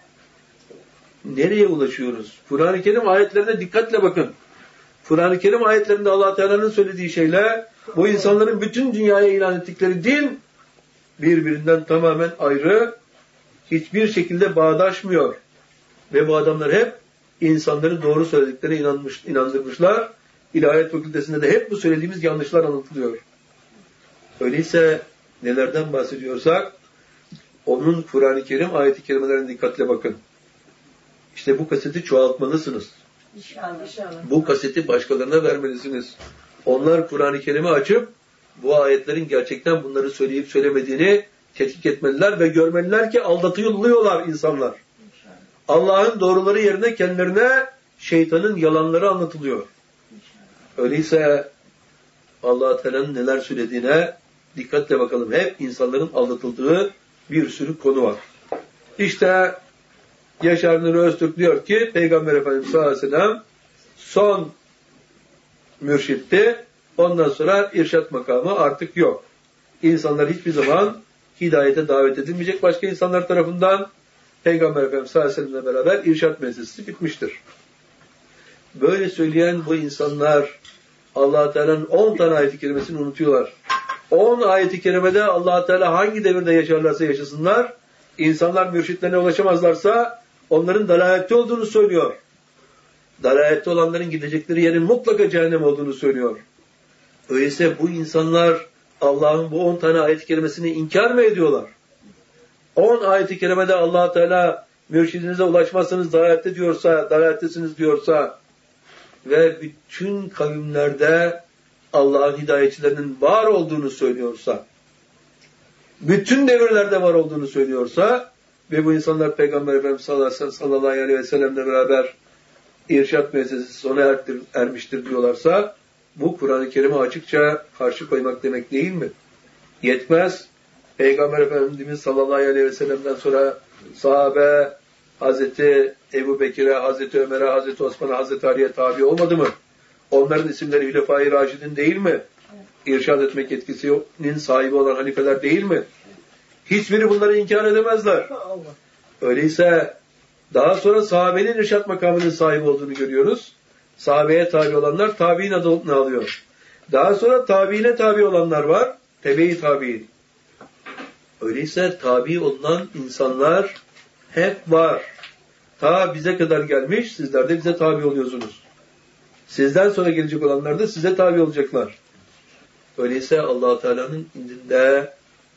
Nereye ulaşıyoruz? Kur'an-ı Kerim ayetlerine dikkatle bakın. Kur'an-ı Kerim ayetlerinde Allah Teala'nın söylediği şeyle bu insanların bütün dünyaya ilan ettikleri din birbirinden tamamen ayrı, hiçbir şekilde bağdaşmıyor. Ve bu adamlar hep insanların doğru söylediklerine inanmış, inandırmışlar. İlahiyat Fakültesinde de hep bu söylediğimiz yanlışlar anlatılıyor. Öyleyse nelerden bahsediyorsak onun Kur'an-ı Kerim ayet-i kerimelerine dikkatle bakın. İşte bu kaseti çoğaltmalısınız. İnşallah, inşallah. Bu kaseti başkalarına vermelisiniz. Onlar Kur'an-ı Kerim'i açıp bu ayetlerin gerçekten bunları söyleyip söylemediğini tetkik etmeliler ve görmeliler ki aldatılıyorlar insanlar. Allah'ın doğruları yerine kendilerine şeytanın yalanları anlatılıyor. Öyleyse Allah-u Teala'nın neler söylediğine dikkatle bakalım. Hep insanların aldatıldığı bir sürü konu var. İşte Yaşar Nuri Öztürk diyor ki Peygamber Efendimiz sallallahu aleyhi ve sellem son mürşitti. Ondan sonra irşat makamı artık yok. İnsanlar hiçbir zaman hidayete davet edilmeyecek başka insanlar tarafından. Peygamber Efendimiz sallallahu aleyhi ve sellem'le beraber irşat meselesi bitmiştir. Böyle söyleyen bu insanlar Allah-u Teala'nın on tane ayet-i kerimesini unutuyorlar. on ayet-i kerimede Allah-u Teala hangi devirde yaşarlarsa yaşasınlar, insanlar mürşitlerine ulaşamazlarsa onların dalalette olduğunu söylüyor. Dalalette olanların gidecekleri yerin mutlaka cehennem olduğunu söylüyor. Öyleyse bu insanlar Allah'ın bu on tane ayet-i kerimesini inkar mı ediyorlar? on ayet-i kerimede Allah-u Teala mürşidinize ulaşmazsanız dalalette diyorsa, dalalettesiniz diyorsa ve bütün kavimlerde Allah'ın hidayetçilerinin var olduğunu söylüyorsa, bütün devirlerde var olduğunu söylüyorsa ve bu insanlar Peygamber Efendimiz sallallahu aleyhi ve sellem'le beraber irşat meselesi sona ermiştir diyorlarsa bu Kur'an-ı Kerim'e açıkça karşı koymak demek değil mi? Yetmez. Peygamber Efendimiz sallallahu aleyhi ve sellem'den sonra sahabe Hazreti Ebu Bekir'e, Hazreti Ömer'e, Hazreti Osman'a, Hazreti Ali'ye tabi olmadı mı? Onların isimleri Hülefai Raşidin değil mi? İrşad etmek yetkisinin sahibi olan halifeler değil mi? Hiçbiri bunları inkar edemezler. Öyleyse daha sonra sahabenin irşad makamının sahibi olduğunu görüyoruz. Sahabeye tabi olanlar tabi'in adını alıyor. Daha sonra tabi'ine tabi olanlar var. Tebe-i tabi'in. Öyleyse tabi olunan insanlar hep var. Ta bize kadar gelmiş, sizler de bize tabi oluyorsunuz. Sizden sonra gelecek olanlar da size tabi olacaklar. Öyleyse Allah-u Teala'nın indinde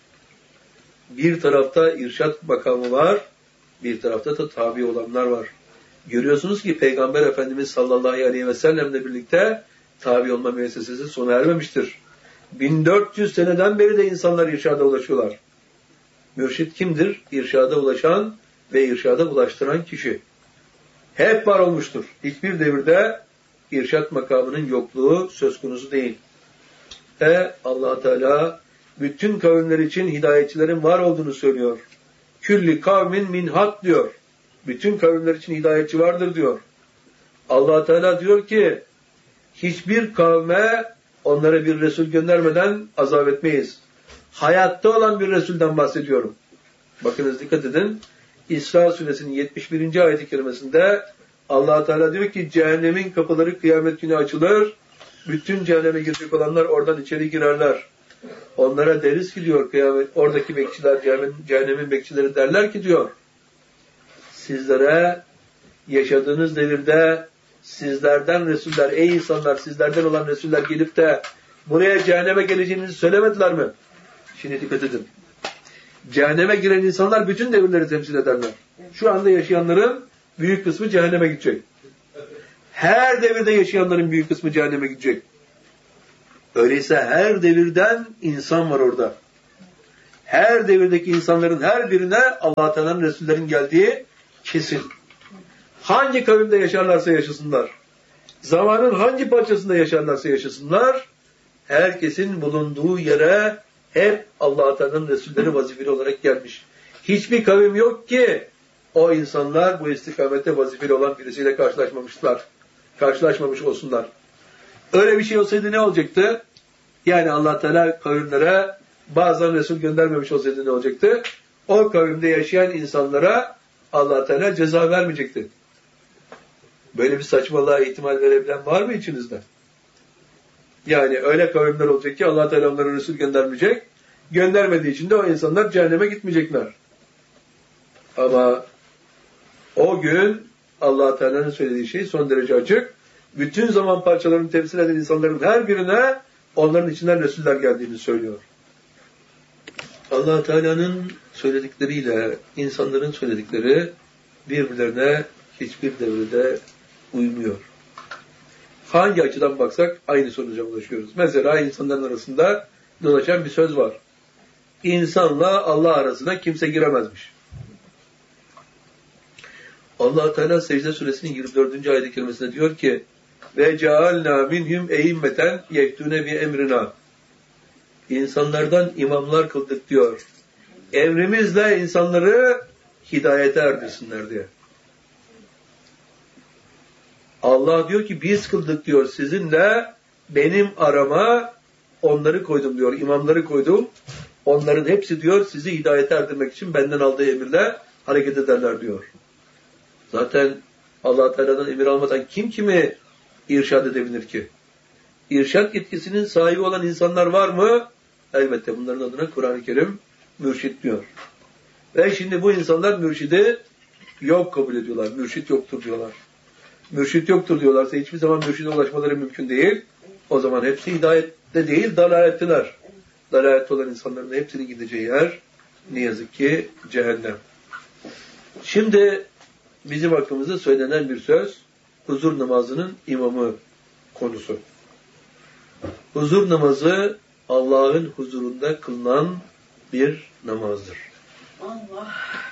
bir tarafta irşat makamı var, bir tarafta da tabi olanlar var. Görüyorsunuz ki Peygamber Efendimiz sallallahu aleyhi ve sellem'le birlikte tabi olma müessesesi sona ermemiştir. bin dört yüz seneden beri de insanlar irşada ulaşıyorlar. Mürşit kimdir? İrşada ulaşan ve irşada ulaştıran kişi. Hep var olmuştur. Hiçbir devirde irşat makamının yokluğu söz konusu değil. E Allah Teala bütün kavimler için hidayetçilerin var olduğunu söylüyor. Külli kavmin min had diyor. Bütün kavimler için hidayetçi vardır diyor. Allah Teala diyor ki hiçbir kavme onlara bir Resul göndermeden azap etmeyiz. Hayatta olan bir Resul'den bahsediyorum. Bakınız dikkat edin. İsra suresinin yetmiş birinci ayet-i kerimesinde Allah Teala diyor ki cehennemin kapıları kıyamet günü açılır. Bütün cehenneme girecek olanlar oradan içeri girerler. Onlara deriz ki diyor kıyamet, oradaki bekçiler, cehennemin, cehennemin bekçileri derler ki diyor sizlere yaşadığınız devirde sizlerden Resuller, ey insanlar sizlerden olan Resuller gelip de buraya cehenneme geleceğinizi söylemediler mi? Şimdi dikkat edin. Cehenneme giren insanlar bütün devirleri temsil ederler. Şu anda yaşayanların büyük kısmı cehenneme gidecek. Her devirde yaşayanların büyük kısmı cehenneme gidecek. Öyleyse her devirden insan var orada. Her devirdeki insanların her birine Allah Teala'nın Resullerin geldiği kesin. Hangi kavimde yaşarlarsa yaşasınlar, zamanın hangi parçasında yaşarlarsa yaşasınlar, herkesin bulunduğu yere hep Allah Teala'nın Resulleri vazifeli olarak gelmiş. Hiçbir kavim yok ki o insanlar bu istikamette vazifeli olan birisiyle karşılaşmamışlar. Karşılaşmamış olsunlar. Öyle bir şey olsaydı ne olacaktı? Yani Allah Teala kavimlere bazen Resul göndermemiş olsaydı ne olacaktı? O kavimde yaşayan insanlara Allah Teala ceza vermeyecekti. Böyle bir saçmalığa ihtimal verebilen var mı içinizde? Yani öyle kavimler olacak ki Allah Teala onlara Resul göndermeyecek. Göndermediği için de o insanlar cehenneme gitmeyecekler. Ama o gün Allah Teala'nın söylediği şey son derece açık. Bütün zaman parçalarını temsil eden insanların her birine onların içinden Resuller geldiğini söylüyor. Allah Teala'nın söyledikleriyle insanların söyledikleri birbirlerine hiçbir devrede uymuyor. Hangi açıdan baksak aynı sonuca ulaşıyoruz. Mesela insanların arasında dolaşan bir söz var. İnsanla Allah arasına kimse giremezmiş. Allah Teala Secde Suresinin yirmi dördüncü ayet-i kerimesinde diyor ki: "Ve cealna minhum e'immeten yehtune bi emrina." İnsanlardan imamlar kıldık diyor. Emrimizle insanları hidayete erdirsinler diye. Allah diyor ki biz kıldık diyor sizinle, benim arama onları koydum diyor, imamları koydum. Onların hepsi diyor sizi hidayete erdirmek için benden aldığı emirle hareket ederler diyor. Zaten Allah Teala'dan emir almadan kim kimi irşad edebilir ki? İrşad yetkisinin sahibi olan insanlar var mı? Elbette bunların adına Kur'an-ı Kerim mürşit diyor. Ve şimdi bu insanlar mürşidi yok kabul ediyorlar. Mürşit yoktur diyorlar. Mürşit yoktur diyorlarsa hiçbir zaman mürşide ulaşmaları mümkün değil. O zaman hepsi hidayette değil, dalalettiler. Dalalette olan insanların hepsinin gideceği yer ne yazık ki cehennem. Şimdi bizim hakkımızda söylenen bir söz, huzur namazının imamı konusu. Huzur namazı Allah'ın huzurunda kılınan bir namazdır. Allah.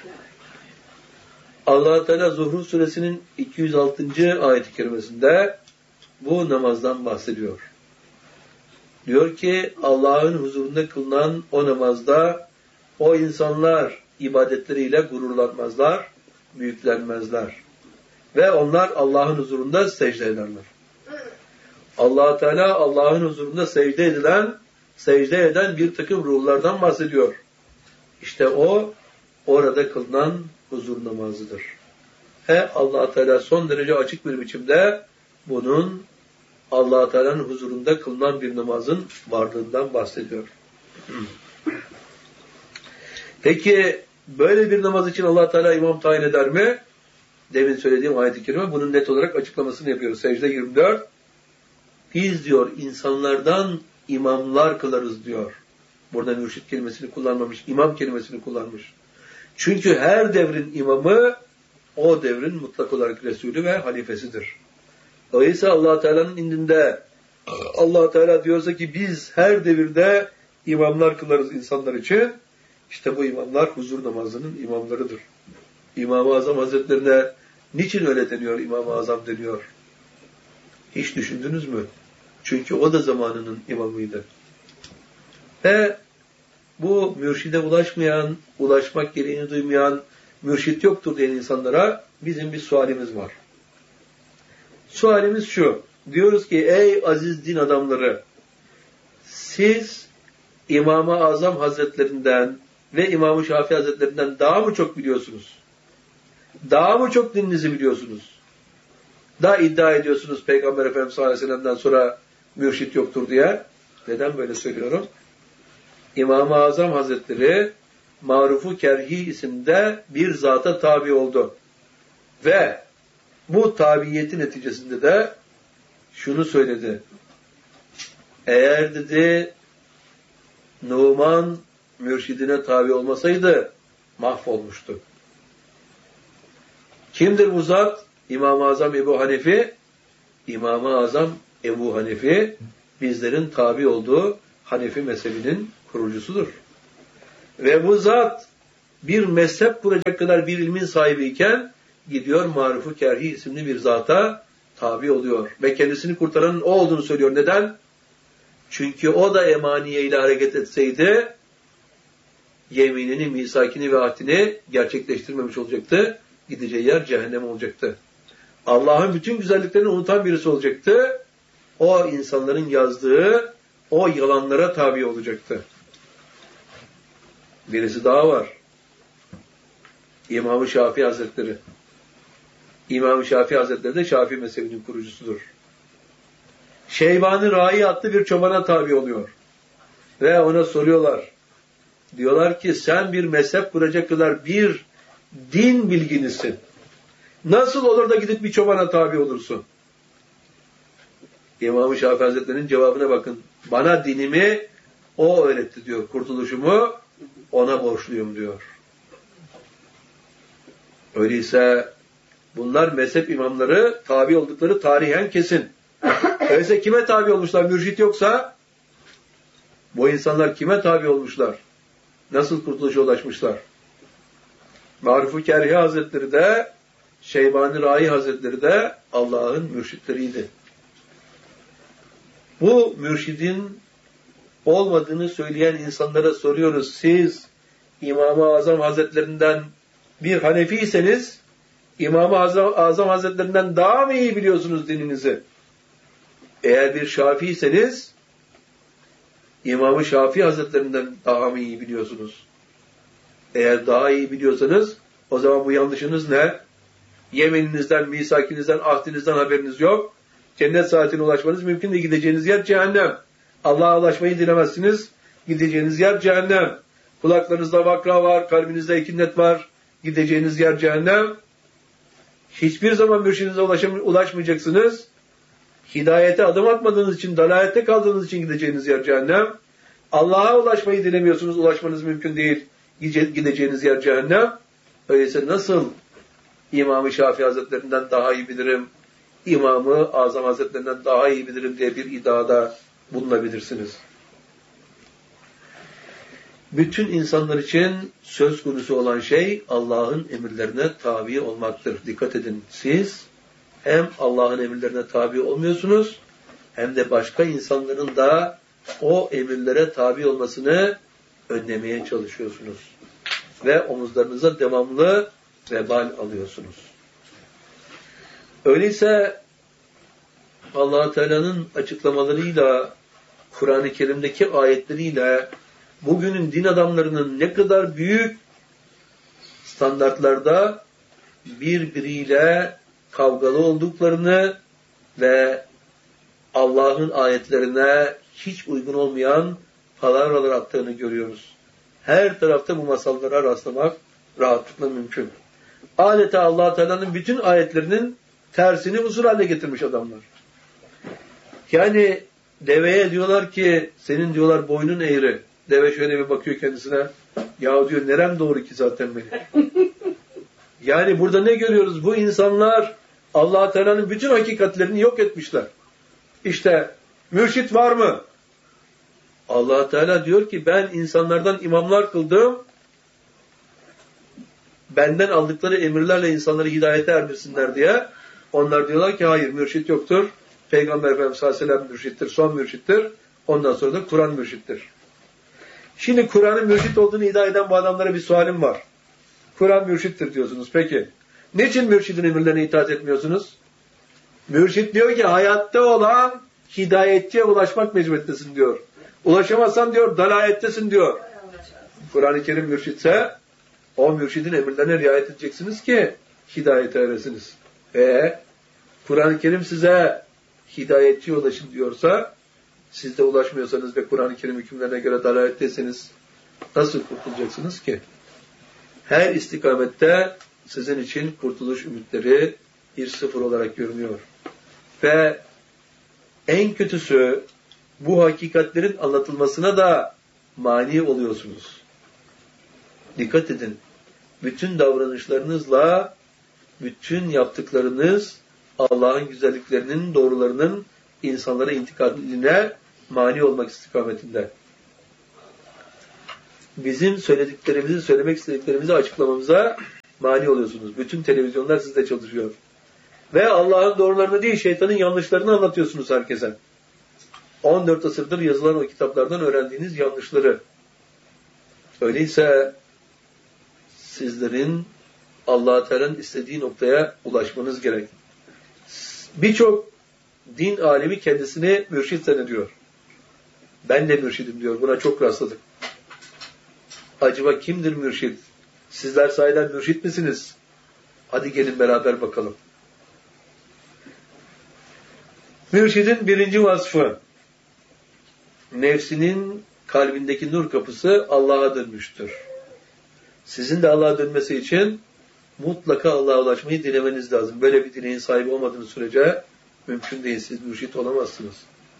Allah Teala Zuhruf Suresinin iki yüz altıncı ayet-i kerimesinde bu namazdan bahsediyor. Diyor ki Allah'ın huzurunda kılınan o namazda o insanlar ibadetleriyle gururlanmazlar, büyüklenmezler. Ve onlar Allah'ın huzurunda secde ederler. Allah Teala Allah'ın huzurunda secde edilen, secde eden bir takım ruhlardan bahsediyor. İşte o orada kılınan huzur namazıdır. He Allah Teala son derece açık bir biçimde bunun Allah Teala'nın huzurunda kılınan bir namazın varlığından bahsediyor. Peki böyle bir namaz için Allah Teala imam tayin eder mi? Demin söylediğim ayet-i kerime bunun net olarak açıklamasını yapıyoruz. Secde yirmi dört. Biz diyor insanlardan imamlar kılarız diyor. Burada mürşit kelimesini kullanmamış, imam kelimesini kullanmış. Çünkü her devrin imamı o devrin mutlak olarak Resulü ve halifesidir. Dolayısıyla Allah Teala'nın indinde Allah Teala diyorsa ki biz her devirde imamlar kılarız insanlar için. İşte bu imamlar huzur namazının imamlarıdır. İmam-ı Azam Hazretlerine niçin öyle deniyor, İmam-ı Azam deniyor? Hiç düşündünüz mü? Çünkü o da zamanının imamıydı. Ve bu mürşide ulaşmayan, ulaşmak gereğini duymayan, mürşit yoktur diyen insanlara bizim bir sualimiz var. Sualimiz şu, diyoruz ki ey aziz din adamları, siz İmam-ı Azam Hazretlerinden ve İmam-ı Şafii Hazretlerinden daha mı çok biliyorsunuz? Daha mı çok dininizi biliyorsunuz? Daha iddia ediyorsunuz Peygamber Efendimiz sallallahu aleyhi ve sellem'den sonra mürşit yoktur diye. Neden böyle söylüyorum? İmam-ı Azam Hazretleri Maruf-u Kerhi isimde bir zata tabi oldu. Ve bu tabiyeti neticesinde de şunu söyledi. Eğer dedi Numan mürşidine tabi olmasaydı mahvolmuştu. Kimdir bu zat? İmam-ı Azam Ebu Hanife. İmam-ı Azam Ebu Hanife bizlerin tabi olduğu Hanefi mezhebinin kurucusudur. Ve bu zat bir mezhep kuracak kadar bir ilmin sahibiyken gidiyor Maruf-u Kerhi isimli bir zata tabi oluyor. Ve kendisini kurtaranın o olduğunu söylüyor. Neden? Çünkü o da emaniye ile hareket etseydi yeminini, misakini ve ahdini gerçekleştirmemiş olacaktı. Gideceği yer cehennem olacaktı. Allah'ın bütün güzelliklerini unutan birisi olacaktı. O insanların yazdığı o yalanlara tabi olacaktı. Birisi daha var. İmam-ı Şafii Hazretleri. İmam-ı Şafii Hazretleri de Şafii mezhebinin kurucusudur. Şeyban-ı Rai adlı bir çobana tabi oluyor. Ve ona soruyorlar. Diyorlar ki sen bir mezhep kuracak kadar bir din bilginisin. Nasıl olur da gidip bir çobana tabi olursun? İmam-ı Şafii Hazretleri'nin cevabına bakın. Bana dinimi o öğretti diyor. Kurtuluşumu ona borçluyum diyor. Öyleyse bunlar mezhep imamları tabi oldukları tarihen kesin. Öyleyse kime tabi olmuşlar? Mürşit yoksa bu insanlar kime tabi olmuşlar? Nasıl kurtuluşa ulaşmışlar? Maruf-u Kerhi Hazretleri de Şeyban-ı Rai Hazretleri de Allah'ın mürşitleriydi. Bu mürşidin olmadığını söyleyen insanlara soruyoruz. Siz İmam-ı Azam Hazretlerinden bir Hanefiyseniz İmam-ı Azam, Azam Hazretlerinden daha mı iyi biliyorsunuz dininizi? Eğer bir Şafiiyseniz İmam-ı Şafii Hazretlerinden daha mı iyi biliyorsunuz? Eğer daha iyi biliyorsanız o zaman bu yanlışınız ne? Yemininizden, misakinizden, ahdinizden haberiniz yok. Cennet saatine ulaşmanız mümkün değil. Gideceğiniz yer cehennem. Allah'a ulaşmayı dilemezsiniz. Gideceğiniz yer cehennem. Kulaklarınızda vakra var, kalbinizde ikinnet var. Gideceğiniz yer cehennem. Hiçbir zaman mürşidinize ulaşmayacaksınız. Hidayete adım atmadığınız için, dalalette kaldığınız için gideceğiniz yer cehennem. Allah'a ulaşmayı dilemiyorsunuz, ulaşmanız mümkün değil. Gideceğiniz yer cehennem. Öyleyse nasıl İmam-ı Şafii Hazretlerinden daha iyi bilirim, İmam-ı Azam Hazretlerinden daha iyi bilirim diye bir iddiada bulunabilirsiniz. Bütün insanlar için söz konusu olan şey Allah'ın emirlerine tabi olmaktır. Dikkat edin, siz hem Allah'ın emirlerine tabi olmuyorsunuz, hem de başka insanların da o emirlere tabi olmasını önlemeye çalışıyorsunuz. Ve omuzlarınıza devamlı vebal alıyorsunuz. Öyleyse Allah-u Teala'nın açıklamalarıyla, Kur'an-ı Kerim'deki ayetleriyle bugünün din adamlarının ne kadar büyük standartlarda birbiriyle kavgalı olduklarını ve Allah'ın ayetlerine hiç uygun olmayan palavralar attığını görüyoruz. Her tarafta bu masallara rastlamak rahatlıkla mümkün. Adeta Allah-u Teala'nın bütün ayetlerinin tersini usul haline getirmiş adamlar. Yani deveye diyorlar ki senin diyorlar boynun eğri. Deve şöyle bir bakıyor kendisine. Ya diyor nerem doğru ki zaten benim. Yani burada ne görüyoruz? Bu insanlar Allah-u Teala'nın bütün hakikatlerini yok etmişler. İşte mürşit var mı? Allah Teala diyor ki ben insanlardan imamlar kıldım. Benden aldıkları emirlerle insanları hidayete erdirsinler diye. Onlar diyorlar ki hayır mürşit yoktur. Peygamber Efendimiz sallallahu aleyhi ve sellem mürşittir, son mürşittir. Ondan sonra da Kur'an mürşittir. Şimdi Kur'an'ın mürşit olduğunu iddia eden bu adamlara bir sualim var. Kur'an mürşittir diyorsunuz. Peki niçin mürşidin emirlerine itaat etmiyorsunuz? Mürşit diyor ki hayatta olan hidayetçiye ulaşmak mecburiyettesin diyor. Ulaşamazsan diyor dalalettesin diyor. Kur'an-ı Kerim mürşitse o mürşidin emirlerine riayet edeceksiniz ki hidayete eresiniz. Ve Kur'an-ı Kerim size hidayetçiye ulaşın diyorsa siz de ulaşmıyorsanız ve Kur'an-ı Kerim hükümlerine göre dalalettesiniz nasıl kurtulacaksınız ki? Her istikamette sizin için kurtuluş ümitleri bir sıfır olarak görünüyor. Ve en kötüsü bu hakikatlerin anlatılmasına da mani oluyorsunuz. Dikkat edin. Bütün davranışlarınızla, bütün yaptıklarınız Allah'ın güzelliklerinin, doğrularının insanlara intikaline mani olmak istikametinde. bizim söylediklerimizi, söylemek istediklerimizi açıklamamıza mani oluyorsunuz. Bütün televizyonlar sizde çalışıyor. Ve Allah'ın doğrularını değil, şeytanın yanlışlarını anlatıyorsunuz herkese. on dört asırdır yazılan o kitaplardan öğrendiğiniz yanlışları. Öyleyse sizlerin Allah-u Teala'nın istediği noktaya ulaşmanız gerek. Birçok din alemi kendisini mürşit zannediyor. Ben de mürşidim diyor. Buna çok rastladık. Acaba kimdir mürşit? Sizler sahiden mürşit misiniz? Hadi gelin beraber bakalım. Mürşidin birinci vasfı, nefsinin kalbindeki nur kapısı Allah'a dönmüştür. Sizin de Allah'a dönmesi için mutlaka Allah'a ulaşmayı dilemeniz lazım. Böyle bir dileğin sahibi olmadığınız sürece mümkün değil. Siz mürşit olamazsınız.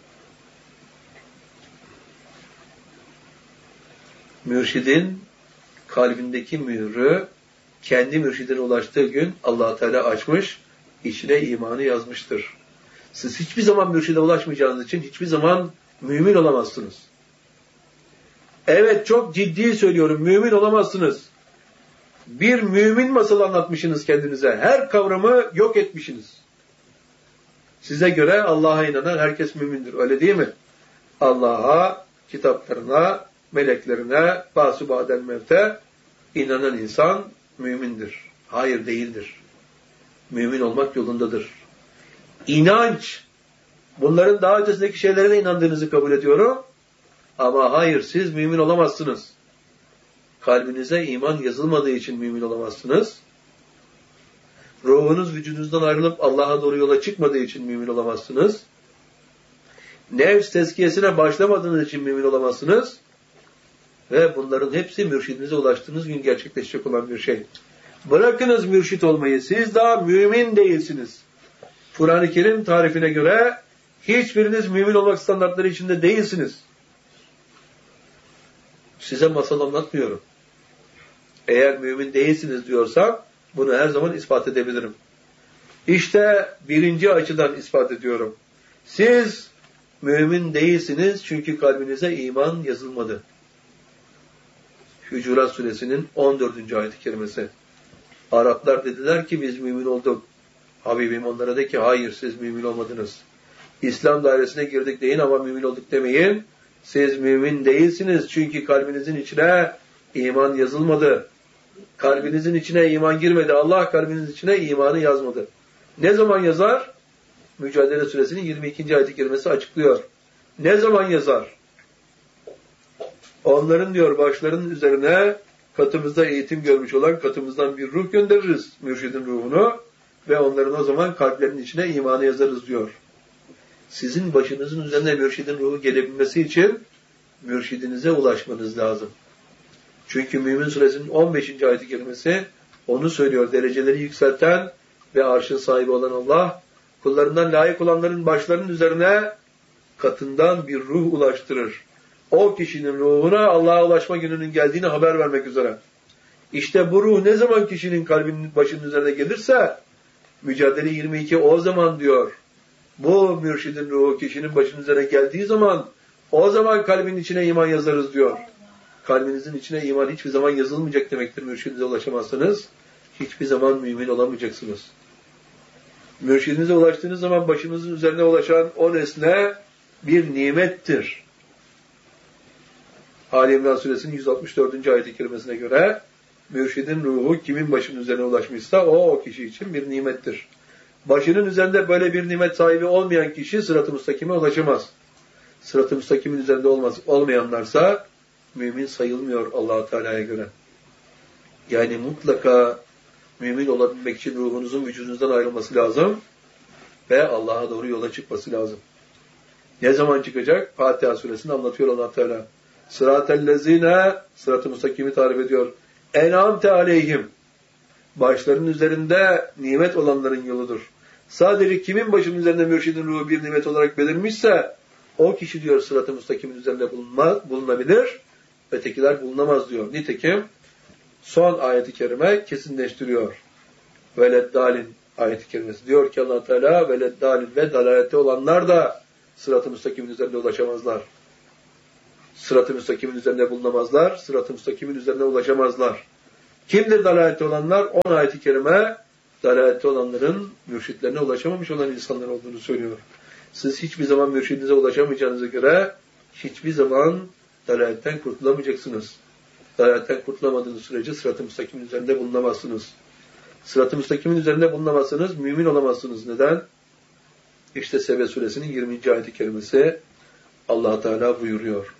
Mürşidin kalbindeki mührü kendi mürşidine ulaştığı gün Allah Teala açmış, içine imanı yazmıştır. Siz hiçbir zaman mürşide ulaşmayacağınız için hiçbir zaman mümin olamazsınız. Evet, çok ciddi söylüyorum, mümin olamazsınız. Bir mümin masalı anlatmışsınız kendinize. Her kavramı yok etmişsiniz. Size göre Allah'a inanan herkes mümindir. Öyle değil mi? Allah'a, kitaplarına, meleklerine, bâs-ı ba'del mevte inanan insan mümindir. Hayır, değildir. Mümin olmak yolundadır. İnanç, bunların daha ötesindeki şeylere de inandığınızı kabul ediyorum. Ama hayır, siz mümin olamazsınız. Kalbinize iman yazılmadığı için mümin olamazsınız. Ruhunuz vücudunuzdan ayrılıp Allah'a doğru yola çıkmadığı için mümin olamazsınız. Nefs tezkiyesine başlamadığınız için mümin olamazsınız. Ve bunların hepsi mürşidinize ulaştığınız gün gerçekleşecek olan bir şey. Bırakınız mürşit olmayı, siz daha mümin değilsiniz. Kur'an-ı Kerim tarifine göre hiçbiriniz mümin olmak standartları içinde değilsiniz. Size masal anlatmıyorum. Eğer mümin değilsiniz diyorsam bunu her zaman ispat edebilirim. İşte birinci açıdan ispat ediyorum. Siz mümin değilsiniz çünkü kalbinize iman yazılmadı. Hucurat Suresinin on dördüncü ayet-i kerimesi. Araplar dediler ki biz mümin olduk. Habibim onlara de ki hayır, siz mümin olmadınız. İslam dairesine girdik deyin ama mümin olduk demeyin. Siz mümin değilsiniz çünkü kalbinizin içine iman yazılmadı. Kalbinizin içine iman girmedi. Allah kalbinizin içine imanı yazmadı. Ne zaman yazar? Mücadele Suresinin yirmi ikinci ayet-i kerimesi açıklıyor. Ne zaman yazar? Onların diyor başlarının üzerine katımızda eğitim görmüş olan katımızdan bir ruh göndeririz, mürşidin ruhunu, ve onların o zaman kalplerinin içine imanı yazarız diyor. Sizin başınızın üzerine mürşidin ruhu gelebilmesi için mürşidinize ulaşmanız lazım. Çünkü Mümin Suresinin on beşinci ayet-i kerimesi onu söylüyor. Dereceleri yükselten ve arşın sahibi olan Allah, kullarından layık olanların başlarının üzerine katından bir ruh ulaştırır. O kişinin ruhuna Allah'a ulaşma gününün geldiğini haber vermek üzere. İşte bu ruh ne zaman kişinin kalbinin başının üzerine gelirse, Mücadele yirmi iki o zaman diyor, bu mürşidin ruhu kişinin başının üzerine geldiği zaman, o zaman kalbinin içine iman yazarız diyor. Kalbinizin içine iman hiçbir zaman yazılmayacak demektir. Mürşidinize ulaşamazsanız hiçbir zaman mümin olamayacaksınız. Mürşidinize ulaştığınız zaman başınızın üzerine ulaşan o nesne bir nimettir. Ali İmran Suresinin yüz altmış dördüncü ayet-i kerimesine göre mürşidin ruhu kimin başının üzerine ulaşmışsa o, o kişi için bir nimettir. Başının üzerinde böyle bir nimet sahibi olmayan kişi sırat-ı müstakime ulaşamaz. Sırat-ı müstakimin üzerinde olmaz, olmayanlarsa mümin sayılmıyor Allah-u Teala'ya göre. Yani mutlaka mümin olabilmek için ruhunuzun vücudunuzdan ayrılması lazım ve Allah'a doğru yola çıkması lazım. Ne zaman çıkacak? Fatiha suresini anlatıyor Allah Teala. Sıratellezine, sırat-ı müstakimi tarif ediyor. En'amte aleyhim. Başlarının üzerinde nimet olanların yoludur. Sadece kimin başının üzerinde mürşidin ruhu bir nimet olarak belirmişse o kişi diyor sırat-ı müstakimin üzerinde bulunmaz, bulunabilir. Ötekiler bulunamaz diyor. Nitekim son ayet-i kerime kesinleştiriyor. Veleddalin ayet-i kerimesi. Diyor ki Allah Teala veleddalin ve dalalette olanlar da sırat-ı müstakimin üzerinde ulaşamazlar. Sırat-ı müstakimin üzerinde bulunamazlar. Sırat-ı müstakimin üzerine ulaşamazlar. Kimdir dalalette olanlar? on ayet-i kerime dalalette olanların mürşitlerine ulaşamamış olan insanlar olduğunu söylüyor. Siz hiçbir zaman mürşidinize ulaşamayacağınıza göre hiçbir zaman dalaletten kurtulamayacaksınız. Dalaletten kurtulamadığınız sürece sırat-ı müstakimin üzerinde bulunamazsınız. Sırat-ı müstakimin üzerinde bulunamazsınız, mümin olamazsınız. Neden? İşte Sebe suresinin yirminci ayet-i kerimesi Allah Teala buyuruyor.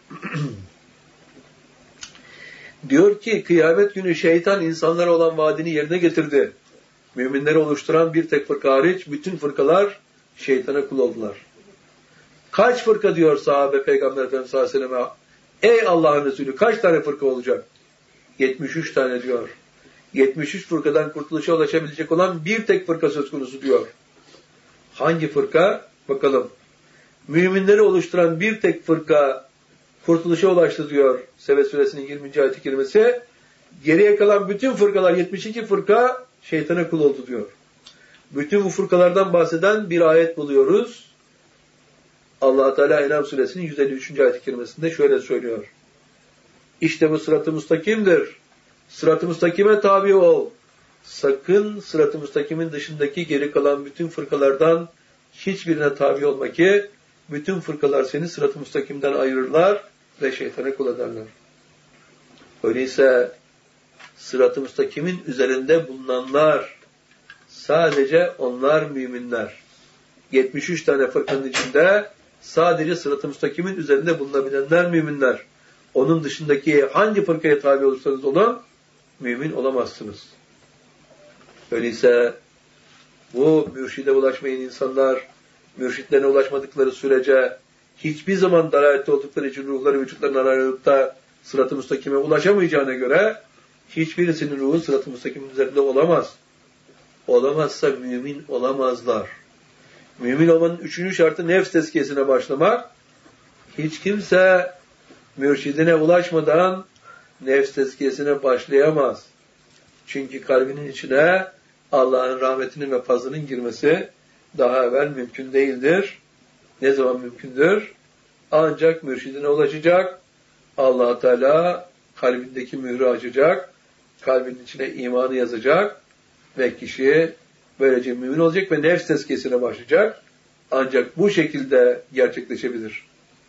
Diyor ki kıyamet günü şeytan insanlara olan vaadini yerine getirdi. Müminleri oluşturan bir tek fırka hariç bütün fırkalar şeytana kul oldular. Kaç fırka diyor sahabe Peygamber Efendimiz sallallahu aleyhi ve sellem? Ey Allah'ın Resulü kaç tane fırka olacak? yetmiş üç tane diyor. yetmiş üç fırkadan kurtuluşa ulaşabilecek olan bir tek fırka söz konusu diyor. Hangi fırka? Bakalım. Müminleri oluşturan bir tek fırka kurtuluşa ulaştı diyor Sebe suresinin yirminci ayet-i kerimesi. Geriye kalan bütün fırkalar, yetmiş iki fırka şeytana kul oldu diyor. Bütün bu fırkalardan bahseden bir ayet buluyoruz. Allah Teala En'am suresinin yüz elli üçüncü ayet-i kerimesinde şöyle söylüyor. İşte bu sırat-ı müstakimdir. Sırat-ı müstakime tabi ol. Sakın sırat-ı müstakimin dışındaki geri kalan bütün fırkalardan hiçbirine tabi olma ki bütün fırkalar seni sırat-ı müstakimden ayırırlar ve şeytana kul ederler. Öyleyse sırat-ı müstakimin üzerinde bulunanlar sadece onlar müminler. yetmiş üç tane fırkanın içinde sadece sırat-ı müstakimin üzerinde bulunabilenler müminler. Onun dışındaki hangi fırkaya tabi olursanız olun mümin olamazsınız. Öyleyse bu mürşide ulaşmayan insanlar mürşitlerine ulaşmadıkları sürece hiçbir zaman dalalette oldukları için ruhları vücutlarından ayrılıp da sırat-ı müstakime ulaşamayacağına göre hiçbirisinin ruhu sırat-ı müstakimin üzerinde olamaz. Olamazsa mümin olamazlar. Mümin olmanın üçüncü şartı nefs tezkiyesine başlamak. Hiç kimse mürşidine ulaşmadan nefs tezkiyesine başlayamaz. Çünkü kalbinin içine Allah'ın rahmetinin ve fazlının girmesi daha evvel mümkün değildir. Ne zaman mümkündür? Ancak mürşidine ulaşacak. Allah Teala kalbindeki mührü açacak. Kalbinin içine imanı yazacak. Ve kişi böylece mümin olacak ve nefs tezkiyesine başlayacak. Ancak bu şekilde gerçekleşebilir.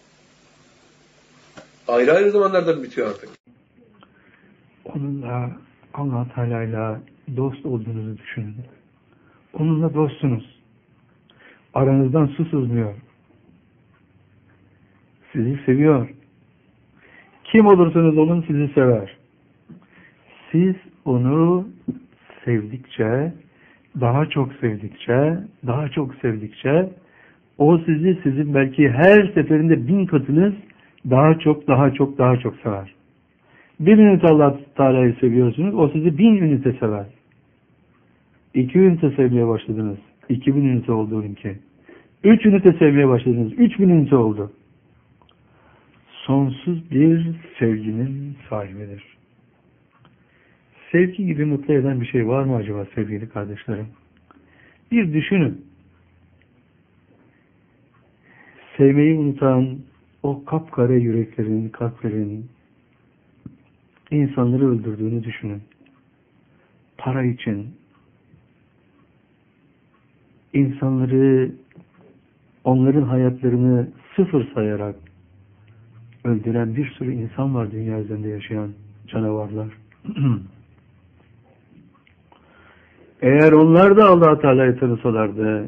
Ayrı ayrı zamanlardan bitiyor artık. Onunla, Allah Teala'yla dost olduğunuzu düşünün. Onunla dostsunuz. Aranızdan su sızmıyor. Sizi seviyor. Kim olursanız olun sizi sever. Siz onu sevdikçe, daha çok sevdikçe, daha çok sevdikçe, o sizi sizin belki her seferinde bin katınız daha çok, daha çok, daha çok sever. Bir ünite Allah Teala'yı seviyorsunuz, o sizi bin ünite sever. İki ünite sevmeye başladınız, iki bin ünite oldu onunki. Üç ünite sevmeye başladınız, üç bin ünite oldu. Sonsuz bir sevginin sahibidir. Sevgi gibi mutlu eden bir şey var mı acaba sevgili kardeşlerim? Bir düşünün. Sevmeyi unutan o kapkara yüreklerin, kalplerin insanları öldürdüğünü düşünün. Para için insanları, onların hayatlarını sıfır sayarak öldüren bir sürü insan var dünya üzerinde yaşayan canavarlar. Eğer onlar da Allah Teala'yı tanısalardı,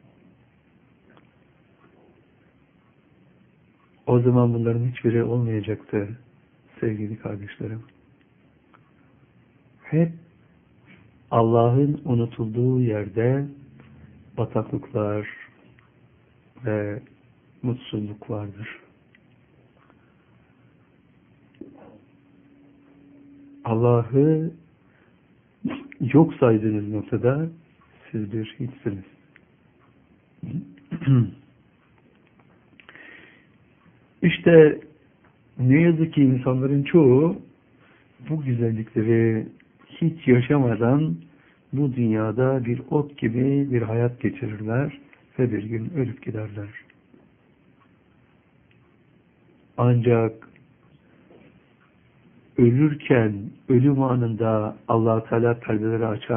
o zaman bunların hiçbiri olmayacaktı sevgili kardeşlerim. Hep Allah'ın unutulduğu yerde bataklıklar ve mutsuzluk vardır. Allah'ı yok saydığınız noktada siz bir hiçsiniz. İşte ne yazık ki insanların çoğu bu güzellikleri hiç yaşamadan bu dünyada bir ot gibi bir hayat geçirirler ve bir gün ölüp giderler. Ancak ölürken, ölüm anında Allah-u Teala perdeleri açar.